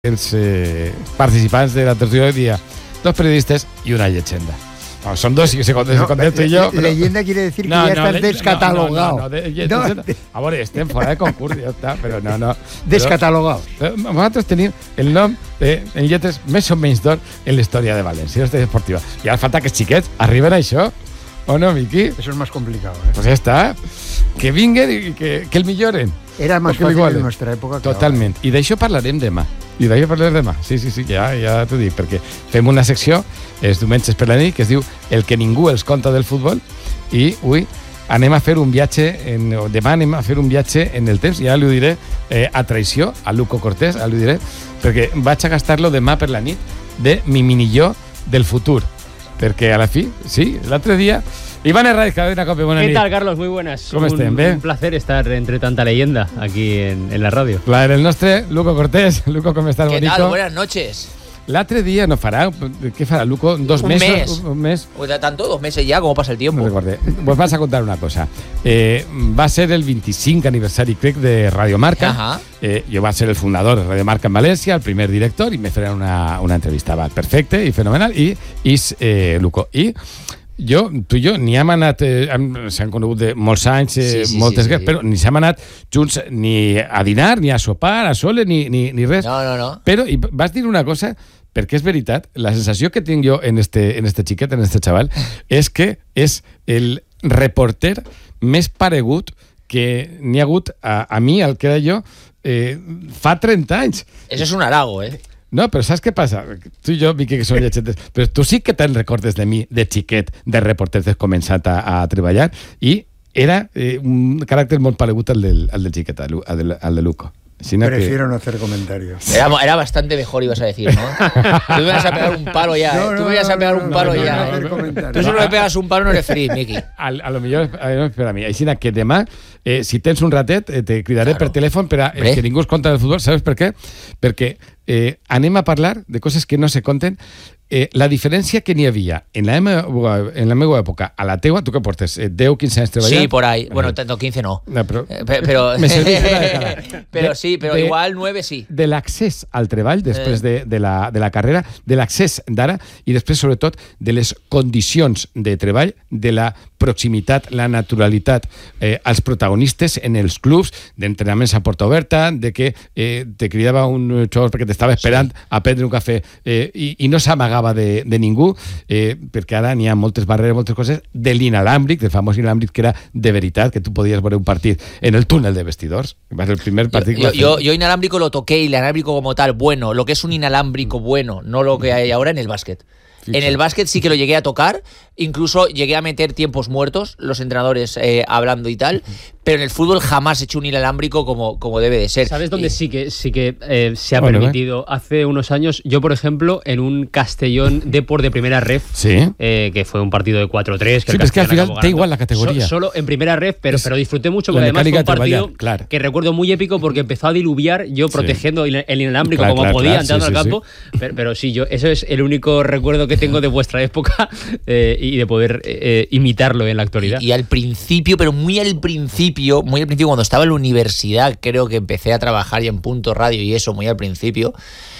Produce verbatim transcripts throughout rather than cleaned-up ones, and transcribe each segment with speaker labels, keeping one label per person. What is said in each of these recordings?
Speaker 1: els eh, participants de la tertulia hoy día, dos periodistas y una leyenda. No, son dos y que se contesto no, tú y yo.
Speaker 2: Pero... Leyenda quiere decir que no, ya no, estás le, descatalogado.
Speaker 1: No, no, no, no, de, no, de, a ver, estén fuera de concurso, ya está, pero no, no.
Speaker 2: Descatalogado.
Speaker 1: Pero, pero nosaltres tenim el nom de, en lletres més o menys d'or en la història de València, la esportiva. I ara falta que els xiquets arriben a això. ¿O no, Miki?
Speaker 2: Eso es más complicado, ¿eh?
Speaker 1: Pues ya está. Que vinguen i que, que el milloren.
Speaker 2: Era más fácil en nuestra època.
Speaker 1: Totalment. I d'això parlarem demà. I d'això parlarem demà. Sí, sí, sí, ja, ja t'ho dic, perquè fem una secció, els diumenges per la nit, que es diu El que ningú els conta del futbol, i avui anem a fer un viatge, en, demà anem a fer un viatge en el temps, ja li diré eh, a traïció, a Luco Cortés, ja li diré, perquè vaig a gastar-lo demà per la nit de mi minilló del futur. Porque a la fin, sí, el otro día... Iván Herraiz, Cadena Cope, buenas
Speaker 3: ¿Qué tal, Carlos? Muy buenas.
Speaker 1: ¿Cómo
Speaker 3: un,
Speaker 1: estén? ¿Ve?
Speaker 3: Un placer estar entre tanta leyenda aquí en, en la radio.
Speaker 1: Placer el nostre, Luco Cortés. Luco, ¿cómo estás,
Speaker 4: ¿Qué
Speaker 1: bonito?
Speaker 4: tal? Buenas noches.
Speaker 1: L'altre dia no farà... Què farà, Luco? ¿Dos
Speaker 4: un
Speaker 1: meses?
Speaker 4: Mes.
Speaker 1: Un, un mes.
Speaker 4: Pues tanto, dos meses ya, ¿cómo pasa el tiempo?
Speaker 1: No recordé. Pues vas a contar una cosa. Eh, va a ser el veinticinc aniversari, crec, de Radio Marca.
Speaker 4: Ajá.
Speaker 1: Eh, jo va ser el fundador de Radio Marca en València, el primer director, i me faran una, una entrevista. Va, perfecte i fenomenal. I és eh, Luco. I jo, tu i jo, ni hem anat, eh, s'han conegut de molts anys, eh,
Speaker 4: sí, sí,
Speaker 1: moltes
Speaker 4: sí, sí,
Speaker 1: guerres, però ni s'hem anat junts ni a dinar, ni a sopar, a sole, ni, ni, ni res.
Speaker 4: No, no, no.
Speaker 1: Però i vas dir una cosa, perquè és veritat, la sensació que tinc jo en este, en este xiquet, en este xaval, és que és el reporter més paregut que n'hi ha hagut a, a mi, al que era jo, eh, fa trenta anys.
Speaker 4: Eso es un halago, ¿eh?
Speaker 1: No, però saps què passa? Tu i jo, Miqui, que som lletgetes, però tu sí que te'n recordes de mi, de xiquet, de reporter que has començat a, a treballar, i era eh, un caràcter molt paregut al del, al del xiquet, al, al, al de Luco. Sino
Speaker 2: Prefiero
Speaker 1: que...
Speaker 2: no hacer comentarios.
Speaker 4: Era, era bastante mejor, ibas a decir, ¿no? Tú me vas a pegar un palo ya,
Speaker 2: no,
Speaker 4: ¿eh?
Speaker 2: no,
Speaker 4: Tú me vas a pegar
Speaker 2: no,
Speaker 4: un palo
Speaker 2: no,
Speaker 4: ya,
Speaker 2: no,
Speaker 4: ¿eh?
Speaker 2: no, no,
Speaker 4: Tú si no me pegas un palo no eres feliz, Miki.
Speaker 1: A, a lo millor, a lo millor per a mi. Així que demà, eh, si tens un ratet, eh, te cridaré
Speaker 4: Claro.
Speaker 1: per telèfon per a el
Speaker 4: Bé.
Speaker 1: que ningú es conta del futbol. ¿Sabes per què? Perquè eh, anem a parlar de coses que no se conten. Eh, la diferència que n'hi havia en la, meva, en la meva època a la teua, tu que portes eh, deu, quinze anys treballant?
Speaker 4: Sí, por ahí. Bueno, tanto quince no.
Speaker 1: No, però...
Speaker 4: Eh, pe- pero,
Speaker 1: Me servís una de cada.
Speaker 4: pero
Speaker 1: De-
Speaker 4: sí, pero
Speaker 1: de-
Speaker 4: igual nueve sí.
Speaker 1: De l'accés al treball després
Speaker 4: Eh.
Speaker 1: de, de, la, de la carrera, de l'accés d'ara i després, sobretot, de les condicions de treball, de la proximitat, la naturalitat eh, als protagonistes en els clubs, d'entrenaments a porta oberta, de que eh, te cridava un xou perquè t'estava esperant sí. a prendre un cafè eh, i, i no s'amagava de, de ningú, eh, perquè ara n'hi ha moltes barreres, moltes coses, de l'inalàmbric, del famós inalàmbric que era de veritat, que tu podies veure un partit en el túnel de vestidors. Va ser el primer partit
Speaker 4: Yo,
Speaker 1: que
Speaker 4: yo, yo inalámbrico lo toqué y el inalámbrico como tal, bueno, lo que es un inalámbrico bueno, no lo que hay ahora en el básquet.
Speaker 1: Ficha.
Speaker 4: En el básquet sí que lo llegué a tocar, incluso llegué a meter tiempos muertos, los entrenadores eh, hablando y tal, pero en el fútbol jamás he hecho un inalámbrico como, como debe de ser.
Speaker 3: ¿Sabes dónde
Speaker 4: Y-
Speaker 3: sí que sí que eh, se ha
Speaker 1: Bueno,
Speaker 3: permitido? Hace unos años, yo por ejemplo, en un Castellón Depor de primera ref,
Speaker 1: Sí.
Speaker 3: eh, que fue un partido de cuatro tres, que
Speaker 1: Sí,
Speaker 3: el
Speaker 1: pero es que al
Speaker 3: Castellón
Speaker 1: final
Speaker 3: acabó
Speaker 1: da
Speaker 3: ganando.
Speaker 1: igual la categoría.
Speaker 3: So- solo en primera ref, pero,
Speaker 1: Es
Speaker 3: pero disfruté mucho,
Speaker 1: la
Speaker 3: porque además fue un
Speaker 1: mecánica de
Speaker 3: partido
Speaker 1: trabajar, claro.
Speaker 3: que recuerdo muy épico porque empezó a diluviar, yo protegiendo el, el inalámbrico
Speaker 1: Claro,
Speaker 3: como
Speaker 1: claro,
Speaker 3: podía,
Speaker 1: claro,
Speaker 3: entrando
Speaker 1: sí,
Speaker 3: al
Speaker 1: sí,
Speaker 3: campo, Pero, pero sí, yo eso es el único recuerdo que tengo de vuestra época eh, y de poder eh, imitarlo en la actualidad.
Speaker 4: Y, y al principio, pero muy al principio, muy al principio, cuando estaba en la universidad, creo que empecé a trabajar ya en Punto Radio y eso, muy al principio,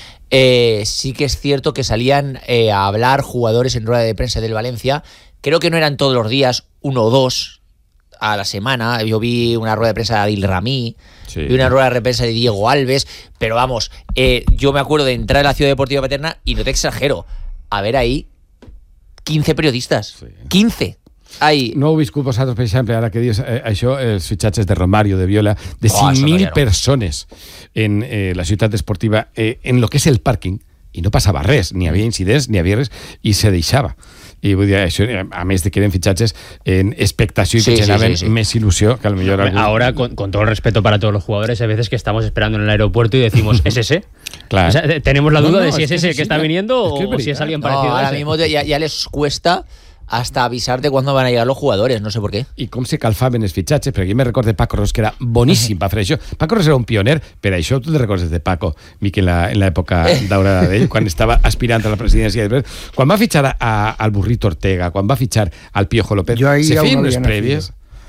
Speaker 4: eh, sí que es cierto que salían eh, a hablar jugadores en rueda de prensa del Valencia. Creo que no eran todos los días, uno o dos a la semana. Yo vi una rueda de prensa de Adil Rami,
Speaker 1: Sí.
Speaker 4: vi una rueda de prensa de Diego Alves, pero vamos, eh, yo me acuerdo de entrar a la Ciudad Deportiva Paterna y no te exagero, a ver ahí quince periodistas,
Speaker 1: Sí.
Speaker 4: quince. Ahí.
Speaker 1: No heu viscut vosaltres, per exemple, ara que dius eh, això, els fitxatges de Romario, de Viola, de
Speaker 4: Oh,
Speaker 1: cinc mil
Speaker 4: això no.
Speaker 1: persones en eh, la ciutat esportiva, eh, en lo que és el pàrquing, i no passava res, ni hi havia incidents, ni hi havia res, i se deixava. I vull dir, això, a més de que eren fitxatges en expectació i que
Speaker 4: Sí, sí,
Speaker 1: generaven
Speaker 4: sí, sí.
Speaker 1: més il·lusió que a lo millor algú...
Speaker 3: Ahora, con, con todo el respeto para todos los jugadores, hay veces que estamos esperando en el aeropuerto y decimos, ¿es ese?
Speaker 1: Claro.
Speaker 3: O sea, tenemos la
Speaker 1: No,
Speaker 3: duda
Speaker 1: no,
Speaker 3: de si
Speaker 1: es
Speaker 3: es,
Speaker 1: que
Speaker 3: ese
Speaker 1: sí,
Speaker 3: que está
Speaker 1: claro.
Speaker 3: viniendo
Speaker 1: Es que es
Speaker 3: o si es
Speaker 1: verdad.
Speaker 3: alguien
Speaker 4: No,
Speaker 3: parecido a
Speaker 4: ahora
Speaker 3: ese.
Speaker 4: mismo ya, ya les cuesta hasta avisarte cuándo van a llegar los jugadores, no sé por qué.
Speaker 1: I com se calfaven els fitxatges, perquè jo me recordo de Paco Ros, que era boníssim per fer això. Paco Ros era un pioner, per això tu te recordes de Paco, Miqui, en l'època daurada d'ell, quan estava aspirant a la presidència. Quan va fitxar a, al Burrito Ortega, quan va fitxar al Piojo López,
Speaker 2: Jo ahí
Speaker 1: se
Speaker 2: aún
Speaker 1: feien
Speaker 2: no
Speaker 1: unes
Speaker 2: havia
Speaker 1: prèvies...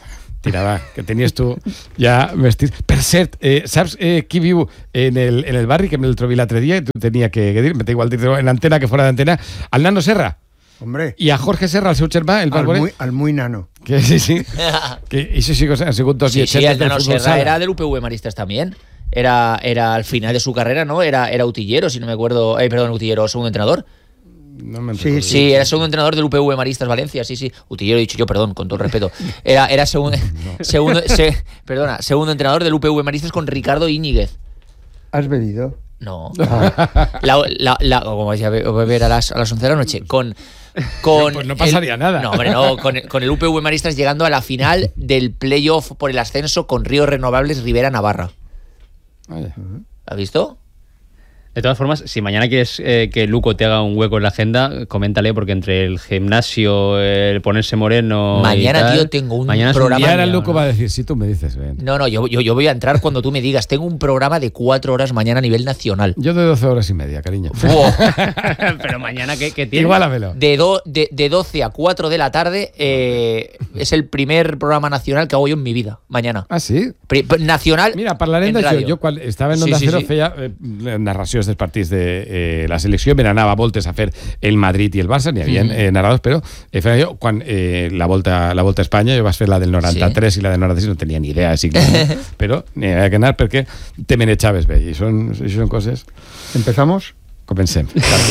Speaker 1: Tira, va, que tenies tu ja vestit. Per cert, eh, saps eh, qui viu en el, en el barri, que me'l trobi l'altre dia, i tu tenia que, que dir, m'he igual dir en antena que fora d'antena, al Nano Serra.
Speaker 2: Hombre.
Speaker 1: I a Jorge Serra, el seu germà, el
Speaker 2: al,
Speaker 1: Balbore.
Speaker 2: muy, al muy nano.
Speaker 1: Que sí, sí. Que això sí que han sigut dos
Speaker 4: Sí, sí, el Nano Serra
Speaker 1: sala.
Speaker 4: era del U P V Maristas también. Era, era al final de su carrera, ¿no? Era, era utillero, si no me acuerdo. Eh, perdón, utillero, segundo entrenador.
Speaker 1: No me
Speaker 2: Sí,
Speaker 4: Sí, sí, era segundo entrenador del U P V Maristas Valencia, sí, sí. Utillero he dicho yo, perdón, con todo el respeto. Era, era segundo, no. segundo, se, perdona, segundo entrenador del U P V Maristas con Ricardo Íñiguez.
Speaker 2: ¿Has bebido?
Speaker 4: No. La, la, la, como vais a beber a las, a las once de la noche. Con. Con
Speaker 1: pues no pasaría
Speaker 4: el,
Speaker 1: nada.
Speaker 4: No, hombre, no. Con, con el U P V Maristas llegando a la final del playoff por el ascenso con Ríos Renovables Rivera Navarra.
Speaker 1: Vaya.
Speaker 4: ¿Has visto?
Speaker 3: De todas formas, si mañana quieres eh, que Luco te haga un hueco en la agenda, coméntale, porque entre el gimnasio, el ponerse moreno.
Speaker 4: Mañana,
Speaker 3: y tal,
Speaker 4: tío, tengo un
Speaker 3: mañana
Speaker 4: programa.
Speaker 1: Y ahora
Speaker 3: día,
Speaker 1: Luco
Speaker 3: ¿no?
Speaker 1: va a decir, si tú me dices, ven.
Speaker 4: No, no, yo, yo, yo voy a entrar cuando tú me digas. Tengo un programa de cuatro horas mañana a nivel nacional.
Speaker 1: Yo de doce horas y media, cariño.
Speaker 3: Pero mañana, ¿qué, qué tienes?
Speaker 1: Igualamelo.
Speaker 4: De, do, de, de doce a cuatro de la tarde eh, es el primer programa nacional que hago yo en mi vida. Mañana.
Speaker 1: Ah, sí?
Speaker 4: Pri, nacional.
Speaker 1: Mira, parlarem
Speaker 4: en
Speaker 1: d'això.
Speaker 4: ràdio.
Speaker 1: Jo, quan estava en
Speaker 4: Sí,
Speaker 1: Onda
Speaker 4: sí,
Speaker 1: Cero,
Speaker 4: sí.
Speaker 1: feia eh, narracions dels partits de eh, la selecció. Me n'anava a voltes a fer el Madrid i el Barça. N'hi havia
Speaker 4: Mm.
Speaker 1: eh, narradors, però eh, feia jo, quan eh, la, volta, la volta a Espanya, jo vaig fer la del noranta-tres
Speaker 4: Sí.
Speaker 1: i la del noranta-sis, no tenia ni idea de ciclisme, però n'hi havia que anar perquè te manejaves bé. I són, això són coses...
Speaker 2: ¿Empezamos?
Speaker 1: Comencem.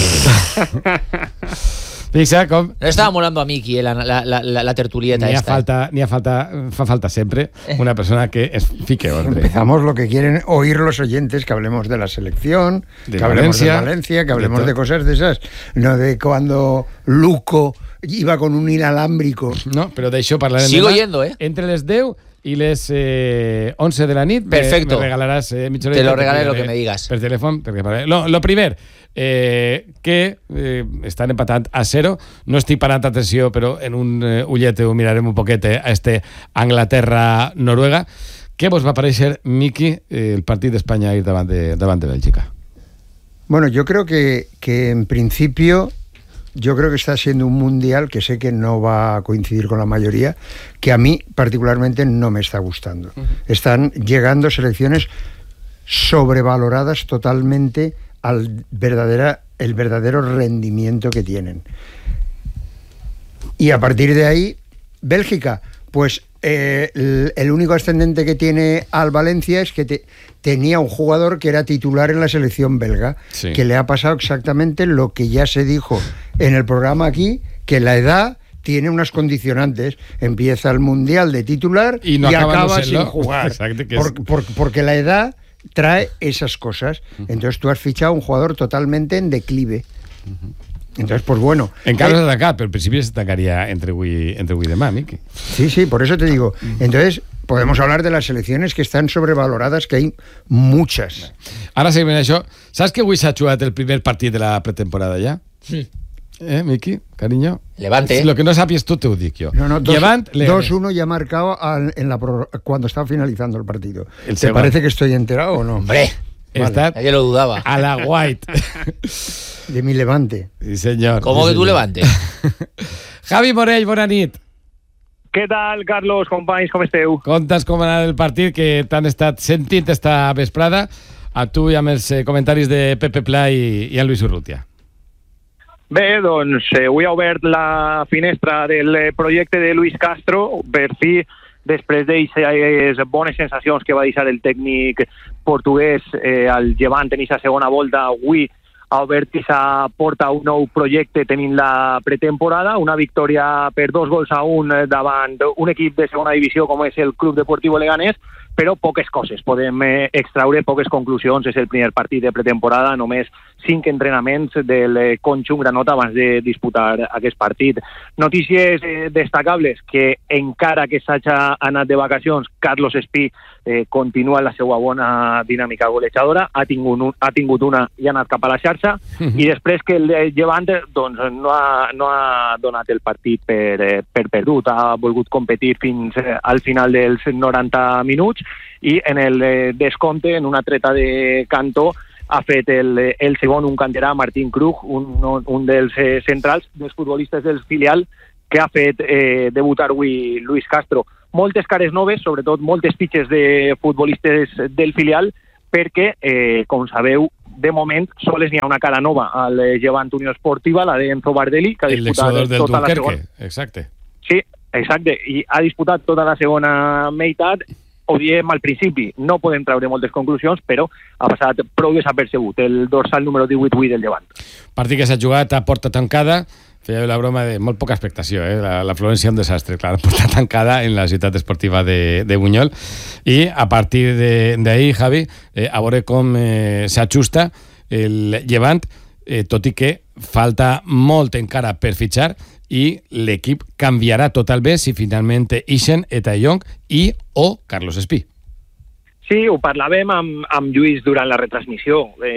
Speaker 1: Fixa com...
Speaker 4: No estaba molando a Miki eh, la, la, la, la tertulieta
Speaker 1: Ni a
Speaker 4: esta.
Speaker 1: falta, ni a falta, fa falta sempre una persona que es fique ordre.
Speaker 2: Empezamos lo que quieren oír los oyentes, que hablemos de la selección,
Speaker 1: De
Speaker 2: que hablemos
Speaker 1: Valencia,
Speaker 2: de Valencia, que hablemos
Speaker 1: de
Speaker 2: de,
Speaker 1: todo.
Speaker 2: cosas de esas. No de cuando Luco iba con un inalámbrico.
Speaker 1: No, però d'això parlarem
Speaker 4: Sigo
Speaker 1: demà.
Speaker 4: yendo, eh?
Speaker 1: Entre les deu i les eh, onze de la nit.
Speaker 4: Perfecto.
Speaker 1: Me, me regalaràs eh, mitja
Speaker 4: Te
Speaker 1: horeta
Speaker 4: lo regalaré
Speaker 1: que
Speaker 4: lo que
Speaker 1: pillaré
Speaker 4: me digas.
Speaker 1: Per telèfon. Perquè parlaré. Lo, lo primer, eh, que eh, estan empatant a zero. No estic parant atenció, però en un eh, ullet ho mirarem un poquet eh, a este Anglaterra-Noruega. Què vos va parèixer, Miki, eh, el partit d'Espanya ir davant de, davant de Bèlgica?
Speaker 2: Bueno, yo creo que, que en principio, yo creo que está siendo un mundial que sé que no va a coincidir con la mayoría, que a mí particularmente no me está gustando. Uh-huh. Están llegando selecciones sobrevaloradas totalmente al verdadera, el verdadero rendimiento que tienen. Y a partir de ahí, Bélgica, pues eh, el, el único ascendente que tiene al Valencia es que te, tenía un jugador que era titular en la selección belga,
Speaker 1: sí.
Speaker 2: que le ha pasado exactamente lo que ya se dijo en el programa aquí, que la edad tiene unas condicionantes. Empieza el Mundial de titular y, no y acaba sin jugar.
Speaker 1: Exacte, que
Speaker 2: por,
Speaker 1: es...
Speaker 2: por, porque la edad trae esas cosas. Entonces tú has fichado un jugador totalmente en declive. Entonces, pues bueno.
Speaker 1: Encara s'ha tancat, però al principi se tancaria entre avui, entre avui i demà, Miqui.
Speaker 2: Sí, sí, por eso te digo. Entonces, podemos hablar de las selecciones que están sobrevaloradas, que hay muchas.
Speaker 1: Ara seguim en això. Saps que avui s'ha jugat el primer partit de la pretemporada ja?
Speaker 4: Sí.
Speaker 1: Eh, Miki, cariño.
Speaker 4: Levante.
Speaker 1: Si lo que no sapies tú te lo digo yo.
Speaker 2: No, no, dos,
Speaker 1: Llevant,
Speaker 2: dos uno ya marcado al, en la pro, cuando estaba finalizando el partido.
Speaker 1: El
Speaker 2: ¿Te
Speaker 1: segon.
Speaker 2: parece que estoy enterado o no?
Speaker 4: Hombre,
Speaker 1: Está
Speaker 4: nadie lo dudaba.
Speaker 1: a la White.
Speaker 2: De mi Levante.
Speaker 1: Sí, señor.
Speaker 4: ¿Cómo
Speaker 1: sí,
Speaker 4: que tú
Speaker 1: señor.
Speaker 4: Levante?
Speaker 1: Javi Morell, bona nit.
Speaker 5: Què tal, Carlos, companys, com esteu?
Speaker 1: Contes com ha anat el partit que t'han estat sentint esta vesprada a tu i amb els eh, comentaris de Pepe Pla i, i en Luis Urrutia.
Speaker 5: Bé, doncs, eh, avui ha obert la finestra del eh, projecte de Luis Castro, per fi, després d'aquestes bones sensacions que va deixar el tècnic portuguès eh, al Llevant en aquesta segona volta, avui ha obert aquesta porta a un nou projecte tenint la pretemporada, una victòria per dos gols a un davant un equip de segona divisió com és el Club Deportivo Leganés, però poques coses, podem eh, extraure poques conclusions. És el primer partit de pretemporada, només cinc entrenaments del eh, conjunt granota abans de disputar aquest partit. Notícies eh, destacables, que encara que s'hagi anat de vacacions, Carlos Espí eh, continua la seva bona dinàmica golejadora, ha tingut, un, ha tingut una i ha anat cap a la xarxa, mm-hmm. i després que el Llevant doncs, no, ha, no ha donat el partit per, eh, per perdut, ha volgut competir fins eh, al final dels noranta minuts, i en el eh, descompte, en una treta de cantó, ha fet el, el segon un canterà, Martín Krug, un, un dels eh, centrals, dels futbolistes del filial, que ha fet eh, debutar avui Luis Castro. moltes cares noves, sobretot moltes fitxes de futbolistes del filial, perquè, eh, com sabeu, de moment sols n'hi ha una cara nova al Llevant Unió Esportiva, la d'Enzo Bardelli, que ha disputat tota la segona...
Speaker 1: Exacte.
Speaker 5: Sí, exacte, i ha disputat tota la segona meitat. Ho diem al principi, no podem treure moltes conclusions, però ha passat prou desapercebut el dorsal número divuit avui del Llevant.
Speaker 1: Partit que s'ha jugat a porta tancada, feia la broma de molt poca expectació, eh? la, la Florència un desastre, clar, porta tancada en la ciutat esportiva de, de Bunyol, i a partir d'ahir, Javi, eh, a veure com eh, s'ajusta el Llevant, eh, tot i que falta molt encara per fitxar, i l'equip canviarà totalment si finalment ixen Eta Young i o Carlos Espí.
Speaker 5: Sí, ho parlàvem amb, amb Lluís durant la retransmissió.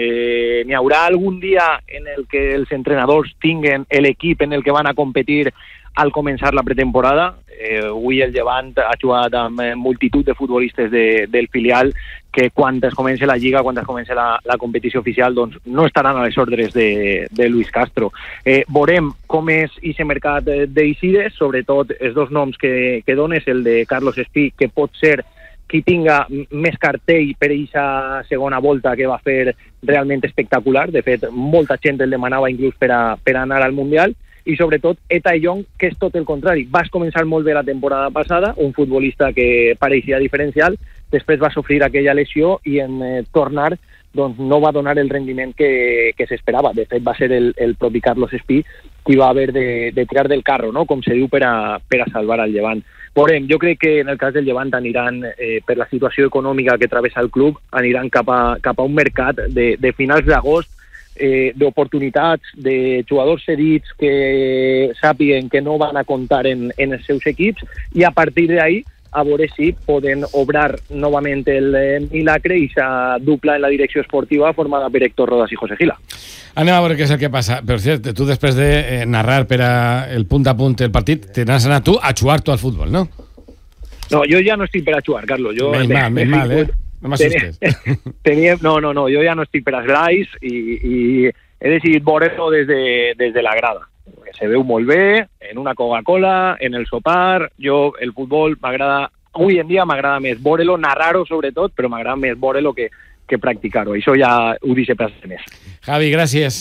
Speaker 5: Eh, n'hi haurà algun dia en el que els entrenadors tinguen l'equip en el que van a competir al començar la pretemporada. Eh, avui el Llevant ha jugat amb multitud de futbolistes de, del filial que quan es comenci la Lliga, quan es comenci la, la competició oficial, doncs no estaran a les ordres de, de Luis Castro. Eh, veurem com és aquest mercat d'eixides, sobretot els dos noms que, que dones, el de Carlos Espí, que pot ser qui tinga més cartell per aquesta segona volta que va fer realment espectacular. De fet, molta gent el demanava inclús per, a, per anar al Mundial. I sobretot Eta Young, que és tot el contrari. Vas començar molt bé la temporada passada, un futbolista que pareixia diferencial, després va sofrir aquella lesió i en eh, tornar doncs, no va donar el rendiment que, que s'esperava. De fet, va ser el, el propi Carlos Espí qui va haver de, de tirar del carro, no? Com se diu, per a, per a salvar el Llevant. Veurem, jo crec que en el cas del Llevant aniran, eh, per la situació econòmica que travessa el club, aniran cap a, cap a un mercat de, de finals d'agost, Eh, d'oportunitats, de jugadors cedits que sàpiguen que no van a comptar en, en els seus equips, i a partir d'ahí a veure si poden obrar novament el eh, milagre i s'ha dupla en la direcció esportiva formada per Héctor Rodas i José Gila.
Speaker 1: Anem a veure què és el que passa. Per cert, tu després de eh, narrar per a el punt a punt el partit, te n'has anat tu a jugar tu al futbol, no?
Speaker 5: No, jo ja no estic per a jugar, Carlos. Jo
Speaker 1: menys mal, menys mal, eh? No m'assustes.
Speaker 5: Tenia, no, no, no, jo ja no estic per als glais i, i he decidit veure-lo des, de, des de la grada. Se veu molt bé, en una Coca-Cola, en el sopar. Jo, el futbol m'agrada, avui en dia m'agrada més veure-lo, narrar-ho sobretot, però m'agrada més veure-lo que, que practicar-ho. Això ja ho deixo per més.
Speaker 1: Javi, gràcies.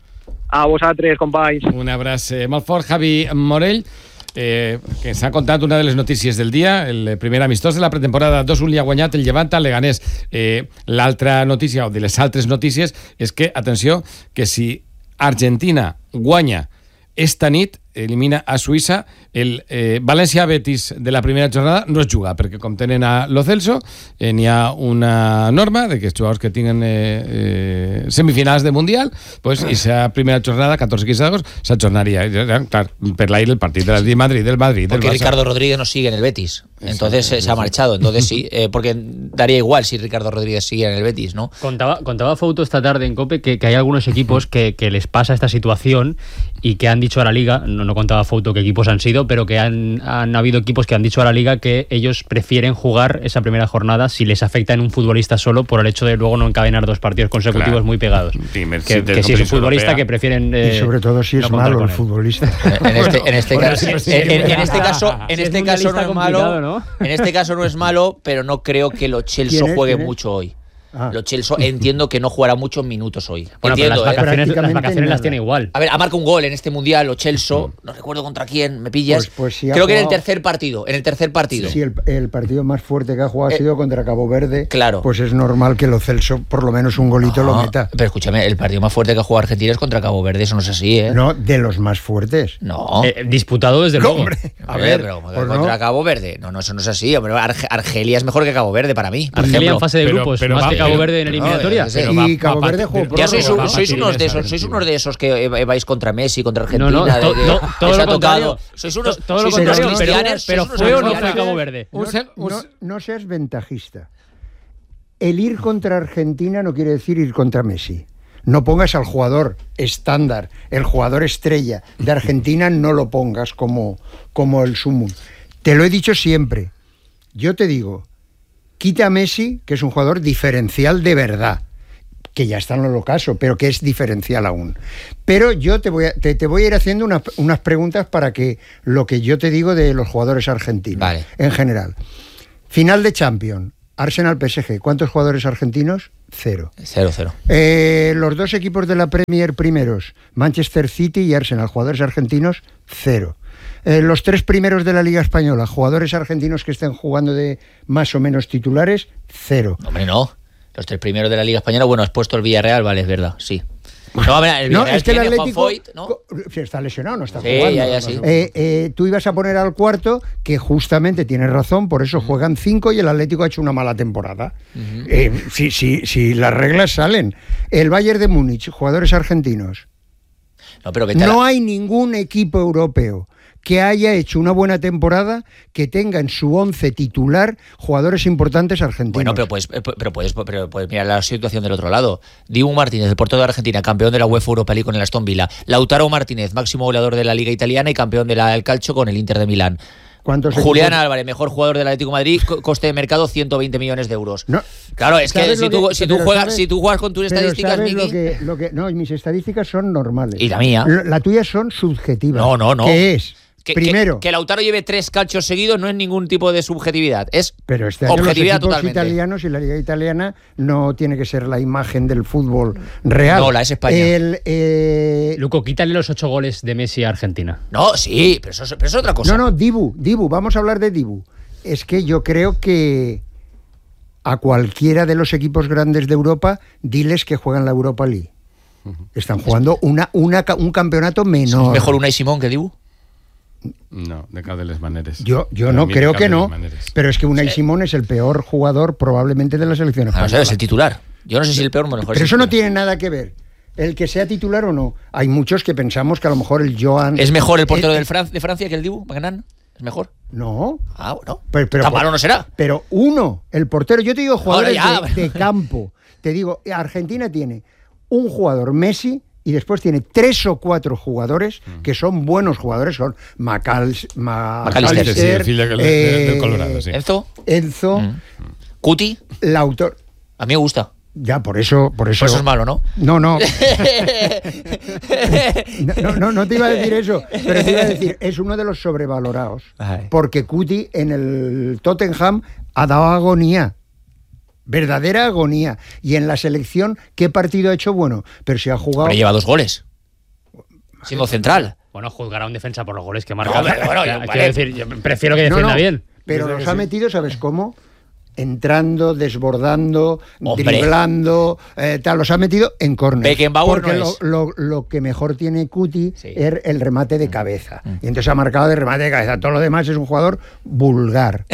Speaker 5: A vosaltres, companys.
Speaker 1: Un abraç eh, molt fort, Javi Morell. Eh, que ens ha contat una de les notícies del dia, el primer amistós de la pretemporada, dos un li ha guanyat el Llevant al Leganés. Eh, l'altra notícia, o de les altres notícies, és que, atenció, que si Argentina guanya esta nit, elimina a Suïssa, el eh, València-Betis de la primera jornada no es juga, perquè com tenen a Lo Celso, eh, n'hi ha una norma de que els jugadors que tinguen eh, eh, semifinals de Mundial, pues, i la primera jornada, catorze quince d'agost, s'ajornaria. Clar, per l'aire el partit del Madrid, del Madrid, del
Speaker 4: porque
Speaker 1: Barça.
Speaker 4: Ricardo Rodríguez no sigue en el Betis, entonces eh, se ha marchado, entonces sí, eh, porque daría igual si Ricardo Rodríguez sigue en el Betis, ¿no?
Speaker 3: Contaba, contaba Fouto esta tarde en COPE que, que hay algunos equipos que, que les pasa esta situación y que han dicho a la Liga, no, no contaba Fouto qué equipos han sido, pero que han, han habido equipos que han dicho a la Liga que ellos prefieren jugar esa primera jornada si les afecta en un futbolista solo por el hecho de luego no encadenar dos partidos consecutivos claro. muy pegados.
Speaker 1: Dime,
Speaker 3: que,
Speaker 1: si
Speaker 3: que si es un futbolista europea. Que prefieren eh,
Speaker 2: y sobre todo si es no malo el futbolista.
Speaker 4: En este, en este bueno, caso, sí, en, en, en este caso, en este caso no es malo, ¿no? En este caso no es malo, pero no creo que Lo Celso juegue mucho hoy. Ah. Lo Celso entiendo que no jugará muchos minutos hoy.
Speaker 3: Bueno,
Speaker 4: entiendo,
Speaker 3: pero las vacaciones,
Speaker 4: ¿eh?
Speaker 3: las vacaciones las tiene igual.
Speaker 4: A ver, ha marcado un gol en este mundial Lo Celso, no recuerdo contra quién, me pillas.
Speaker 2: Pues, pues si
Speaker 4: Creo
Speaker 2: jugado,
Speaker 4: que en el tercer partido, en el tercer partido.
Speaker 2: Sí, el, el partido más fuerte que ha jugado
Speaker 4: eh,
Speaker 2: ha sido contra Cabo Verde.
Speaker 4: Claro.
Speaker 2: Pues es normal que Lo Celso por lo menos un golito
Speaker 4: no,
Speaker 2: lo meta.
Speaker 4: Pero escúchame, el partido más fuerte que ha jugado Argentina es contra Cabo Verde, eso no es así, ¿eh?
Speaker 2: No, de los más fuertes.
Speaker 4: No.
Speaker 3: Eh, disputado desde luego.
Speaker 2: Hombre,
Speaker 4: a ver, pero pues contra no. Cabo Verde. No, no, eso no es así. Hombre, Arge Argelia es mejor que Cabo Verde para mí.
Speaker 3: Argelia en fase de grupos, pero, pero, más va, que Cabo Verde en eliminatoria.
Speaker 2: No, pero y Cabo Verde jugó
Speaker 4: ya sois, un, sois unos de esos, sois unos de esos que vais contra Messi, contra Argentina.
Speaker 3: No, no,
Speaker 4: de,
Speaker 3: to,
Speaker 4: de,
Speaker 3: no todo lo contrario.
Speaker 4: Sois unos,
Speaker 3: todo
Speaker 4: sois
Speaker 3: lo
Speaker 4: unos
Speaker 3: contrario,
Speaker 4: cristianos.
Speaker 3: Pero, pero fue o no fue Cabo Verde.
Speaker 2: No, no, no seas ventajista. El ir contra Argentina no quiere decir ir contra Messi. No pongas al jugador estándar, el jugador estrella de Argentina, no lo pongas como, como el sumum. Te lo he dicho siempre. Yo te digo, quita a Messi, que es un jugador diferencial de verdad. que ya está en el ocaso, pero que es diferencial aún. Pero yo te voy a, te, te voy a ir haciendo unas, unas preguntas para que lo que yo te digo de los jugadores argentinos,
Speaker 4: vale,
Speaker 2: en general. Final de Champions, Arsenal-P S G, ¿cuántos jugadores argentinos? Cero.
Speaker 4: Cero, cero.
Speaker 2: Eh, los dos equipos de la Premier primeros, Manchester City y Arsenal, jugadores argentinos, cero. Eh, los tres primeros de la Liga Española, jugadores argentinos que estén jugando de más o menos titulares, cero.
Speaker 4: Hombre, no. Los tres primeros de la Liga Española, bueno, has puesto el Villarreal, vale, es verdad, sí. No, a ver, el
Speaker 2: No,
Speaker 4: Villarreal
Speaker 2: es que el
Speaker 4: tiene a Juan
Speaker 2: Atlético
Speaker 4: Foyt, ¿no?
Speaker 2: si está lesionado, no está
Speaker 4: Sí,
Speaker 2: jugando.
Speaker 4: ya, ya, sí.
Speaker 2: Eh, eh, tú ibas a poner al cuarto, que justamente tienes razón, por eso juegan cinco y el Atlético ha hecho una mala temporada. Uh-huh. eh, si, si, si las reglas salen. El Bayern de Múnich, jugadores argentinos.
Speaker 4: No, pero
Speaker 2: no hay ningún equipo europeo que haya hecho una buena temporada que tenga en su once titular jugadores importantes argentinos.
Speaker 4: Bueno, pero puedes, pero puedes, pero puedes mirar la situación del otro lado. Dibu Martínez, el portero de Argentina, campeón de la UEFA Europa League con el Aston Villa. Lautaro Martínez, máximo goleador de la Liga Italiana y campeón de la del Calcio con el Inter de Milán. Julián equipos? Álvarez, mejor jugador del Atlético de Madrid, coste de mercado ciento veinte millones de euros. No, claro, es que si tú, que, si, tú juegas, sabes, si tú juegas con tus estadísticas, Miki...
Speaker 2: Lo que, lo que, no, mis estadísticas son normales.
Speaker 4: ¿Y la mía?
Speaker 2: La, la tuya son subjetivas.
Speaker 4: No, no, no.
Speaker 2: ¿Qué es?
Speaker 4: Que,
Speaker 2: Primero,
Speaker 4: que, que Lautaro lleve tres calchos seguidos no es ningún tipo de subjetividad, es
Speaker 2: pero este año
Speaker 4: objetividad
Speaker 2: los equipos
Speaker 4: totalmente.
Speaker 2: Italianos y la Liga Italiana no tiene que ser la imagen del fútbol real.
Speaker 4: No, la es España.
Speaker 2: El, eh...
Speaker 3: Luco, quítale los ocho goles de Messi a Argentina.
Speaker 4: No, sí, pero eso, pero eso es otra cosa.
Speaker 2: No, no, Dibu, Dibu, vamos a hablar de Dibu. Es que yo creo que a cualquiera de los equipos grandes de Europa, diles que juegan la Europa League. Están jugando una, una, un campeonato menor.
Speaker 4: ¿Es mejor Unai Simón que Dibu?
Speaker 1: No, de cada de las maneras.
Speaker 2: Yo, yo no creo que no, pero es que Unai sí. Simón es el peor jugador probablemente de la selección española.
Speaker 4: No sé, es el titular. Yo no sé si el peor o mejor.
Speaker 2: Pero eso no tiene nada que ver. El que sea titular o no. Hay muchos que pensamos que a lo mejor el Joan...
Speaker 4: ¿Es mejor el portero el, del Fran- de Francia que el Dibu? ¿Magnan? ¿Es mejor?
Speaker 2: No.
Speaker 4: Ah, bueno.
Speaker 2: Pero, pero,
Speaker 4: ¿Tan malo no será?
Speaker 2: Pero uno, el portero. Yo te digo jugadores
Speaker 4: ya,
Speaker 2: de, de campo. Te digo, Argentina tiene un jugador, Messi, y después tiene tres o cuatro jugadores que son buenos jugadores, son Macals,
Speaker 4: Macalister,
Speaker 2: Macalister,
Speaker 1: sí, sí, sí,
Speaker 2: eh,
Speaker 1: del Colorado, sí.
Speaker 4: Enzo,
Speaker 2: Enzo,
Speaker 4: mm. Cuti,
Speaker 2: Lautor.
Speaker 4: A mí me gusta.
Speaker 2: Ya, por eso, por eso.
Speaker 4: Por eso es malo, ¿no?
Speaker 2: No, no. no, no, no te iba a decir eso, pero te iba a decir, es uno de los sobrevalorados. Ay. Porque Cuti en el Tottenham ha dado agonía. Verdadera agonía. Y en la selección, ¿qué partido ha hecho? Bueno, pero si ha jugado...
Speaker 4: Pero lleva dos goles. Siendo central.
Speaker 3: Bueno, juzgar a un defensa por los goles que marca.
Speaker 4: No, pero, bueno, yo,
Speaker 3: quiero vale. decir, yo prefiero que defienda
Speaker 2: no, no,
Speaker 3: bien.
Speaker 2: Pero los ha sí. metido, ¿sabes cómo? Entrando, desbordando,
Speaker 4: Hombre.
Speaker 2: driblando, eh, tal, los ha metido en córner.
Speaker 4: Beckenbauer
Speaker 2: porque
Speaker 4: no
Speaker 2: lo,
Speaker 4: es.
Speaker 2: Lo, lo que mejor tiene Cuti
Speaker 4: sí.
Speaker 2: es el remate de cabeza. Mm. Y entonces ha marcado de remate de cabeza. Todo lo demás es un jugador vulgar.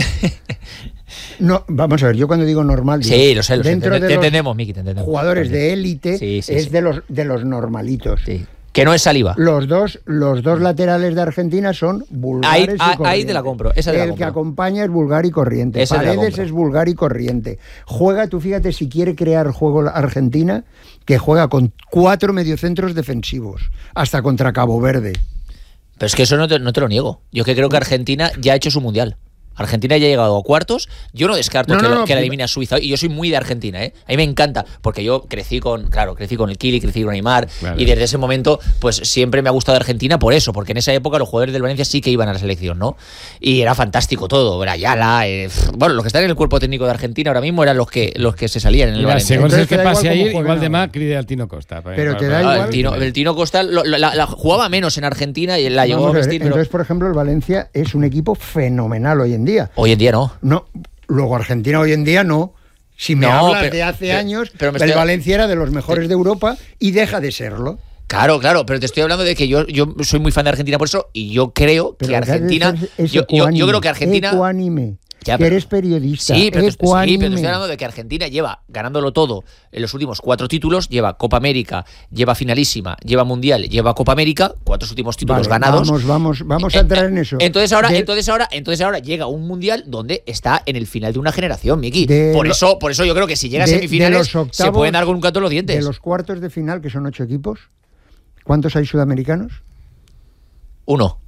Speaker 2: No, vamos a ver, yo cuando digo normal, digo,
Speaker 4: sí, lo sé, lo
Speaker 2: dentro
Speaker 4: sé. Te,
Speaker 2: de
Speaker 4: te
Speaker 2: los
Speaker 4: entendemos, Miki, te entendemos.
Speaker 2: Jugadores de élite
Speaker 4: sí, sí,
Speaker 2: es
Speaker 4: sí.
Speaker 2: de los de los normalitos.
Speaker 4: Sí. Que no es Saliba.
Speaker 2: Los dos, los dos laterales de Argentina son vulgares
Speaker 4: ahí,
Speaker 2: y corrientes.
Speaker 4: Ahí te la compro. Esa te la
Speaker 2: el
Speaker 4: compro.
Speaker 2: que acompaña es vulgar y corriente.
Speaker 4: Esa
Speaker 2: Paredes es vulgar y corriente. Juega, tú fíjate, si quiere crear juego Argentina, que juega con cuatro mediocentros defensivos, hasta contra Cabo Verde.
Speaker 4: Pero es que eso no te, no te lo niego. Yo que creo que Argentina ya ha hecho su mundial. Argentina ya ha llegado a cuartos. Yo no descarto
Speaker 2: no,
Speaker 4: que,
Speaker 2: no,
Speaker 4: lo,
Speaker 2: no,
Speaker 4: que la elimine a Suiza. Y yo soy muy de Argentina, ¿eh? A mí me encanta, porque yo crecí con, claro, crecí con el Kili, crecí con Neymar, claro. Y desde ese momento, pues siempre me ha gustado Argentina por eso, porque en esa época los jugadores del Valencia sí que iban a la selección, ¿no? Y era fantástico todo, era Ayala, eh, bueno, los que están en el cuerpo técnico de Argentina ahora mismo eran los que los que se salían en el Valencia.
Speaker 1: Según el que pase ahí, igual, igual de Macri de Altino Costa.
Speaker 2: Pero te da
Speaker 4: ah,
Speaker 2: igual.
Speaker 4: El Tino, el Tino Costa lo, la, la, la jugaba menos en Argentina y la llegó a vestir.
Speaker 2: Entonces,
Speaker 4: pero...
Speaker 2: por ejemplo, el Valencia es un equipo fenomenal hoy en día.
Speaker 4: Hoy en día no.
Speaker 2: No, luego Argentina hoy en día no. Si me
Speaker 4: no,
Speaker 2: hablas
Speaker 4: pero,
Speaker 2: de hace
Speaker 4: pero,
Speaker 2: años,
Speaker 4: pero
Speaker 2: el estoy... Valencia era de los mejores de Europa y deja de serlo.
Speaker 4: Claro, claro, pero te estoy hablando de que yo, yo soy muy fan de Argentina por eso y yo creo pero que Argentina...
Speaker 2: Es
Speaker 4: yo, yo, yo creo que Argentina...
Speaker 2: Ecuánime.
Speaker 4: Ya,
Speaker 2: que
Speaker 4: pero,
Speaker 2: eres periodista.
Speaker 4: Sí pero, te, sí, pero te estoy hablando de que Argentina lleva ganándolo todo en los últimos cuatro títulos, lleva Copa América, lleva Finalísima, lleva Mundial, lleva Copa América, cuatro últimos títulos
Speaker 2: vale,
Speaker 4: ganados.
Speaker 2: Vamos, vamos, vamos a entrar en eso.
Speaker 4: Entonces ahora,
Speaker 2: de,
Speaker 4: entonces ahora, entonces ahora llega un Mundial donde está en el final de una generación, Miki. Por
Speaker 2: lo,
Speaker 4: eso, por eso yo creo que si llega
Speaker 2: de,
Speaker 4: a semifinales
Speaker 2: octavos,
Speaker 4: se pueden dar con un canto en los dientes.
Speaker 2: De los cuartos de final, que son ocho equipos, ¿cuántos hay sudamericanos?
Speaker 4: Uno.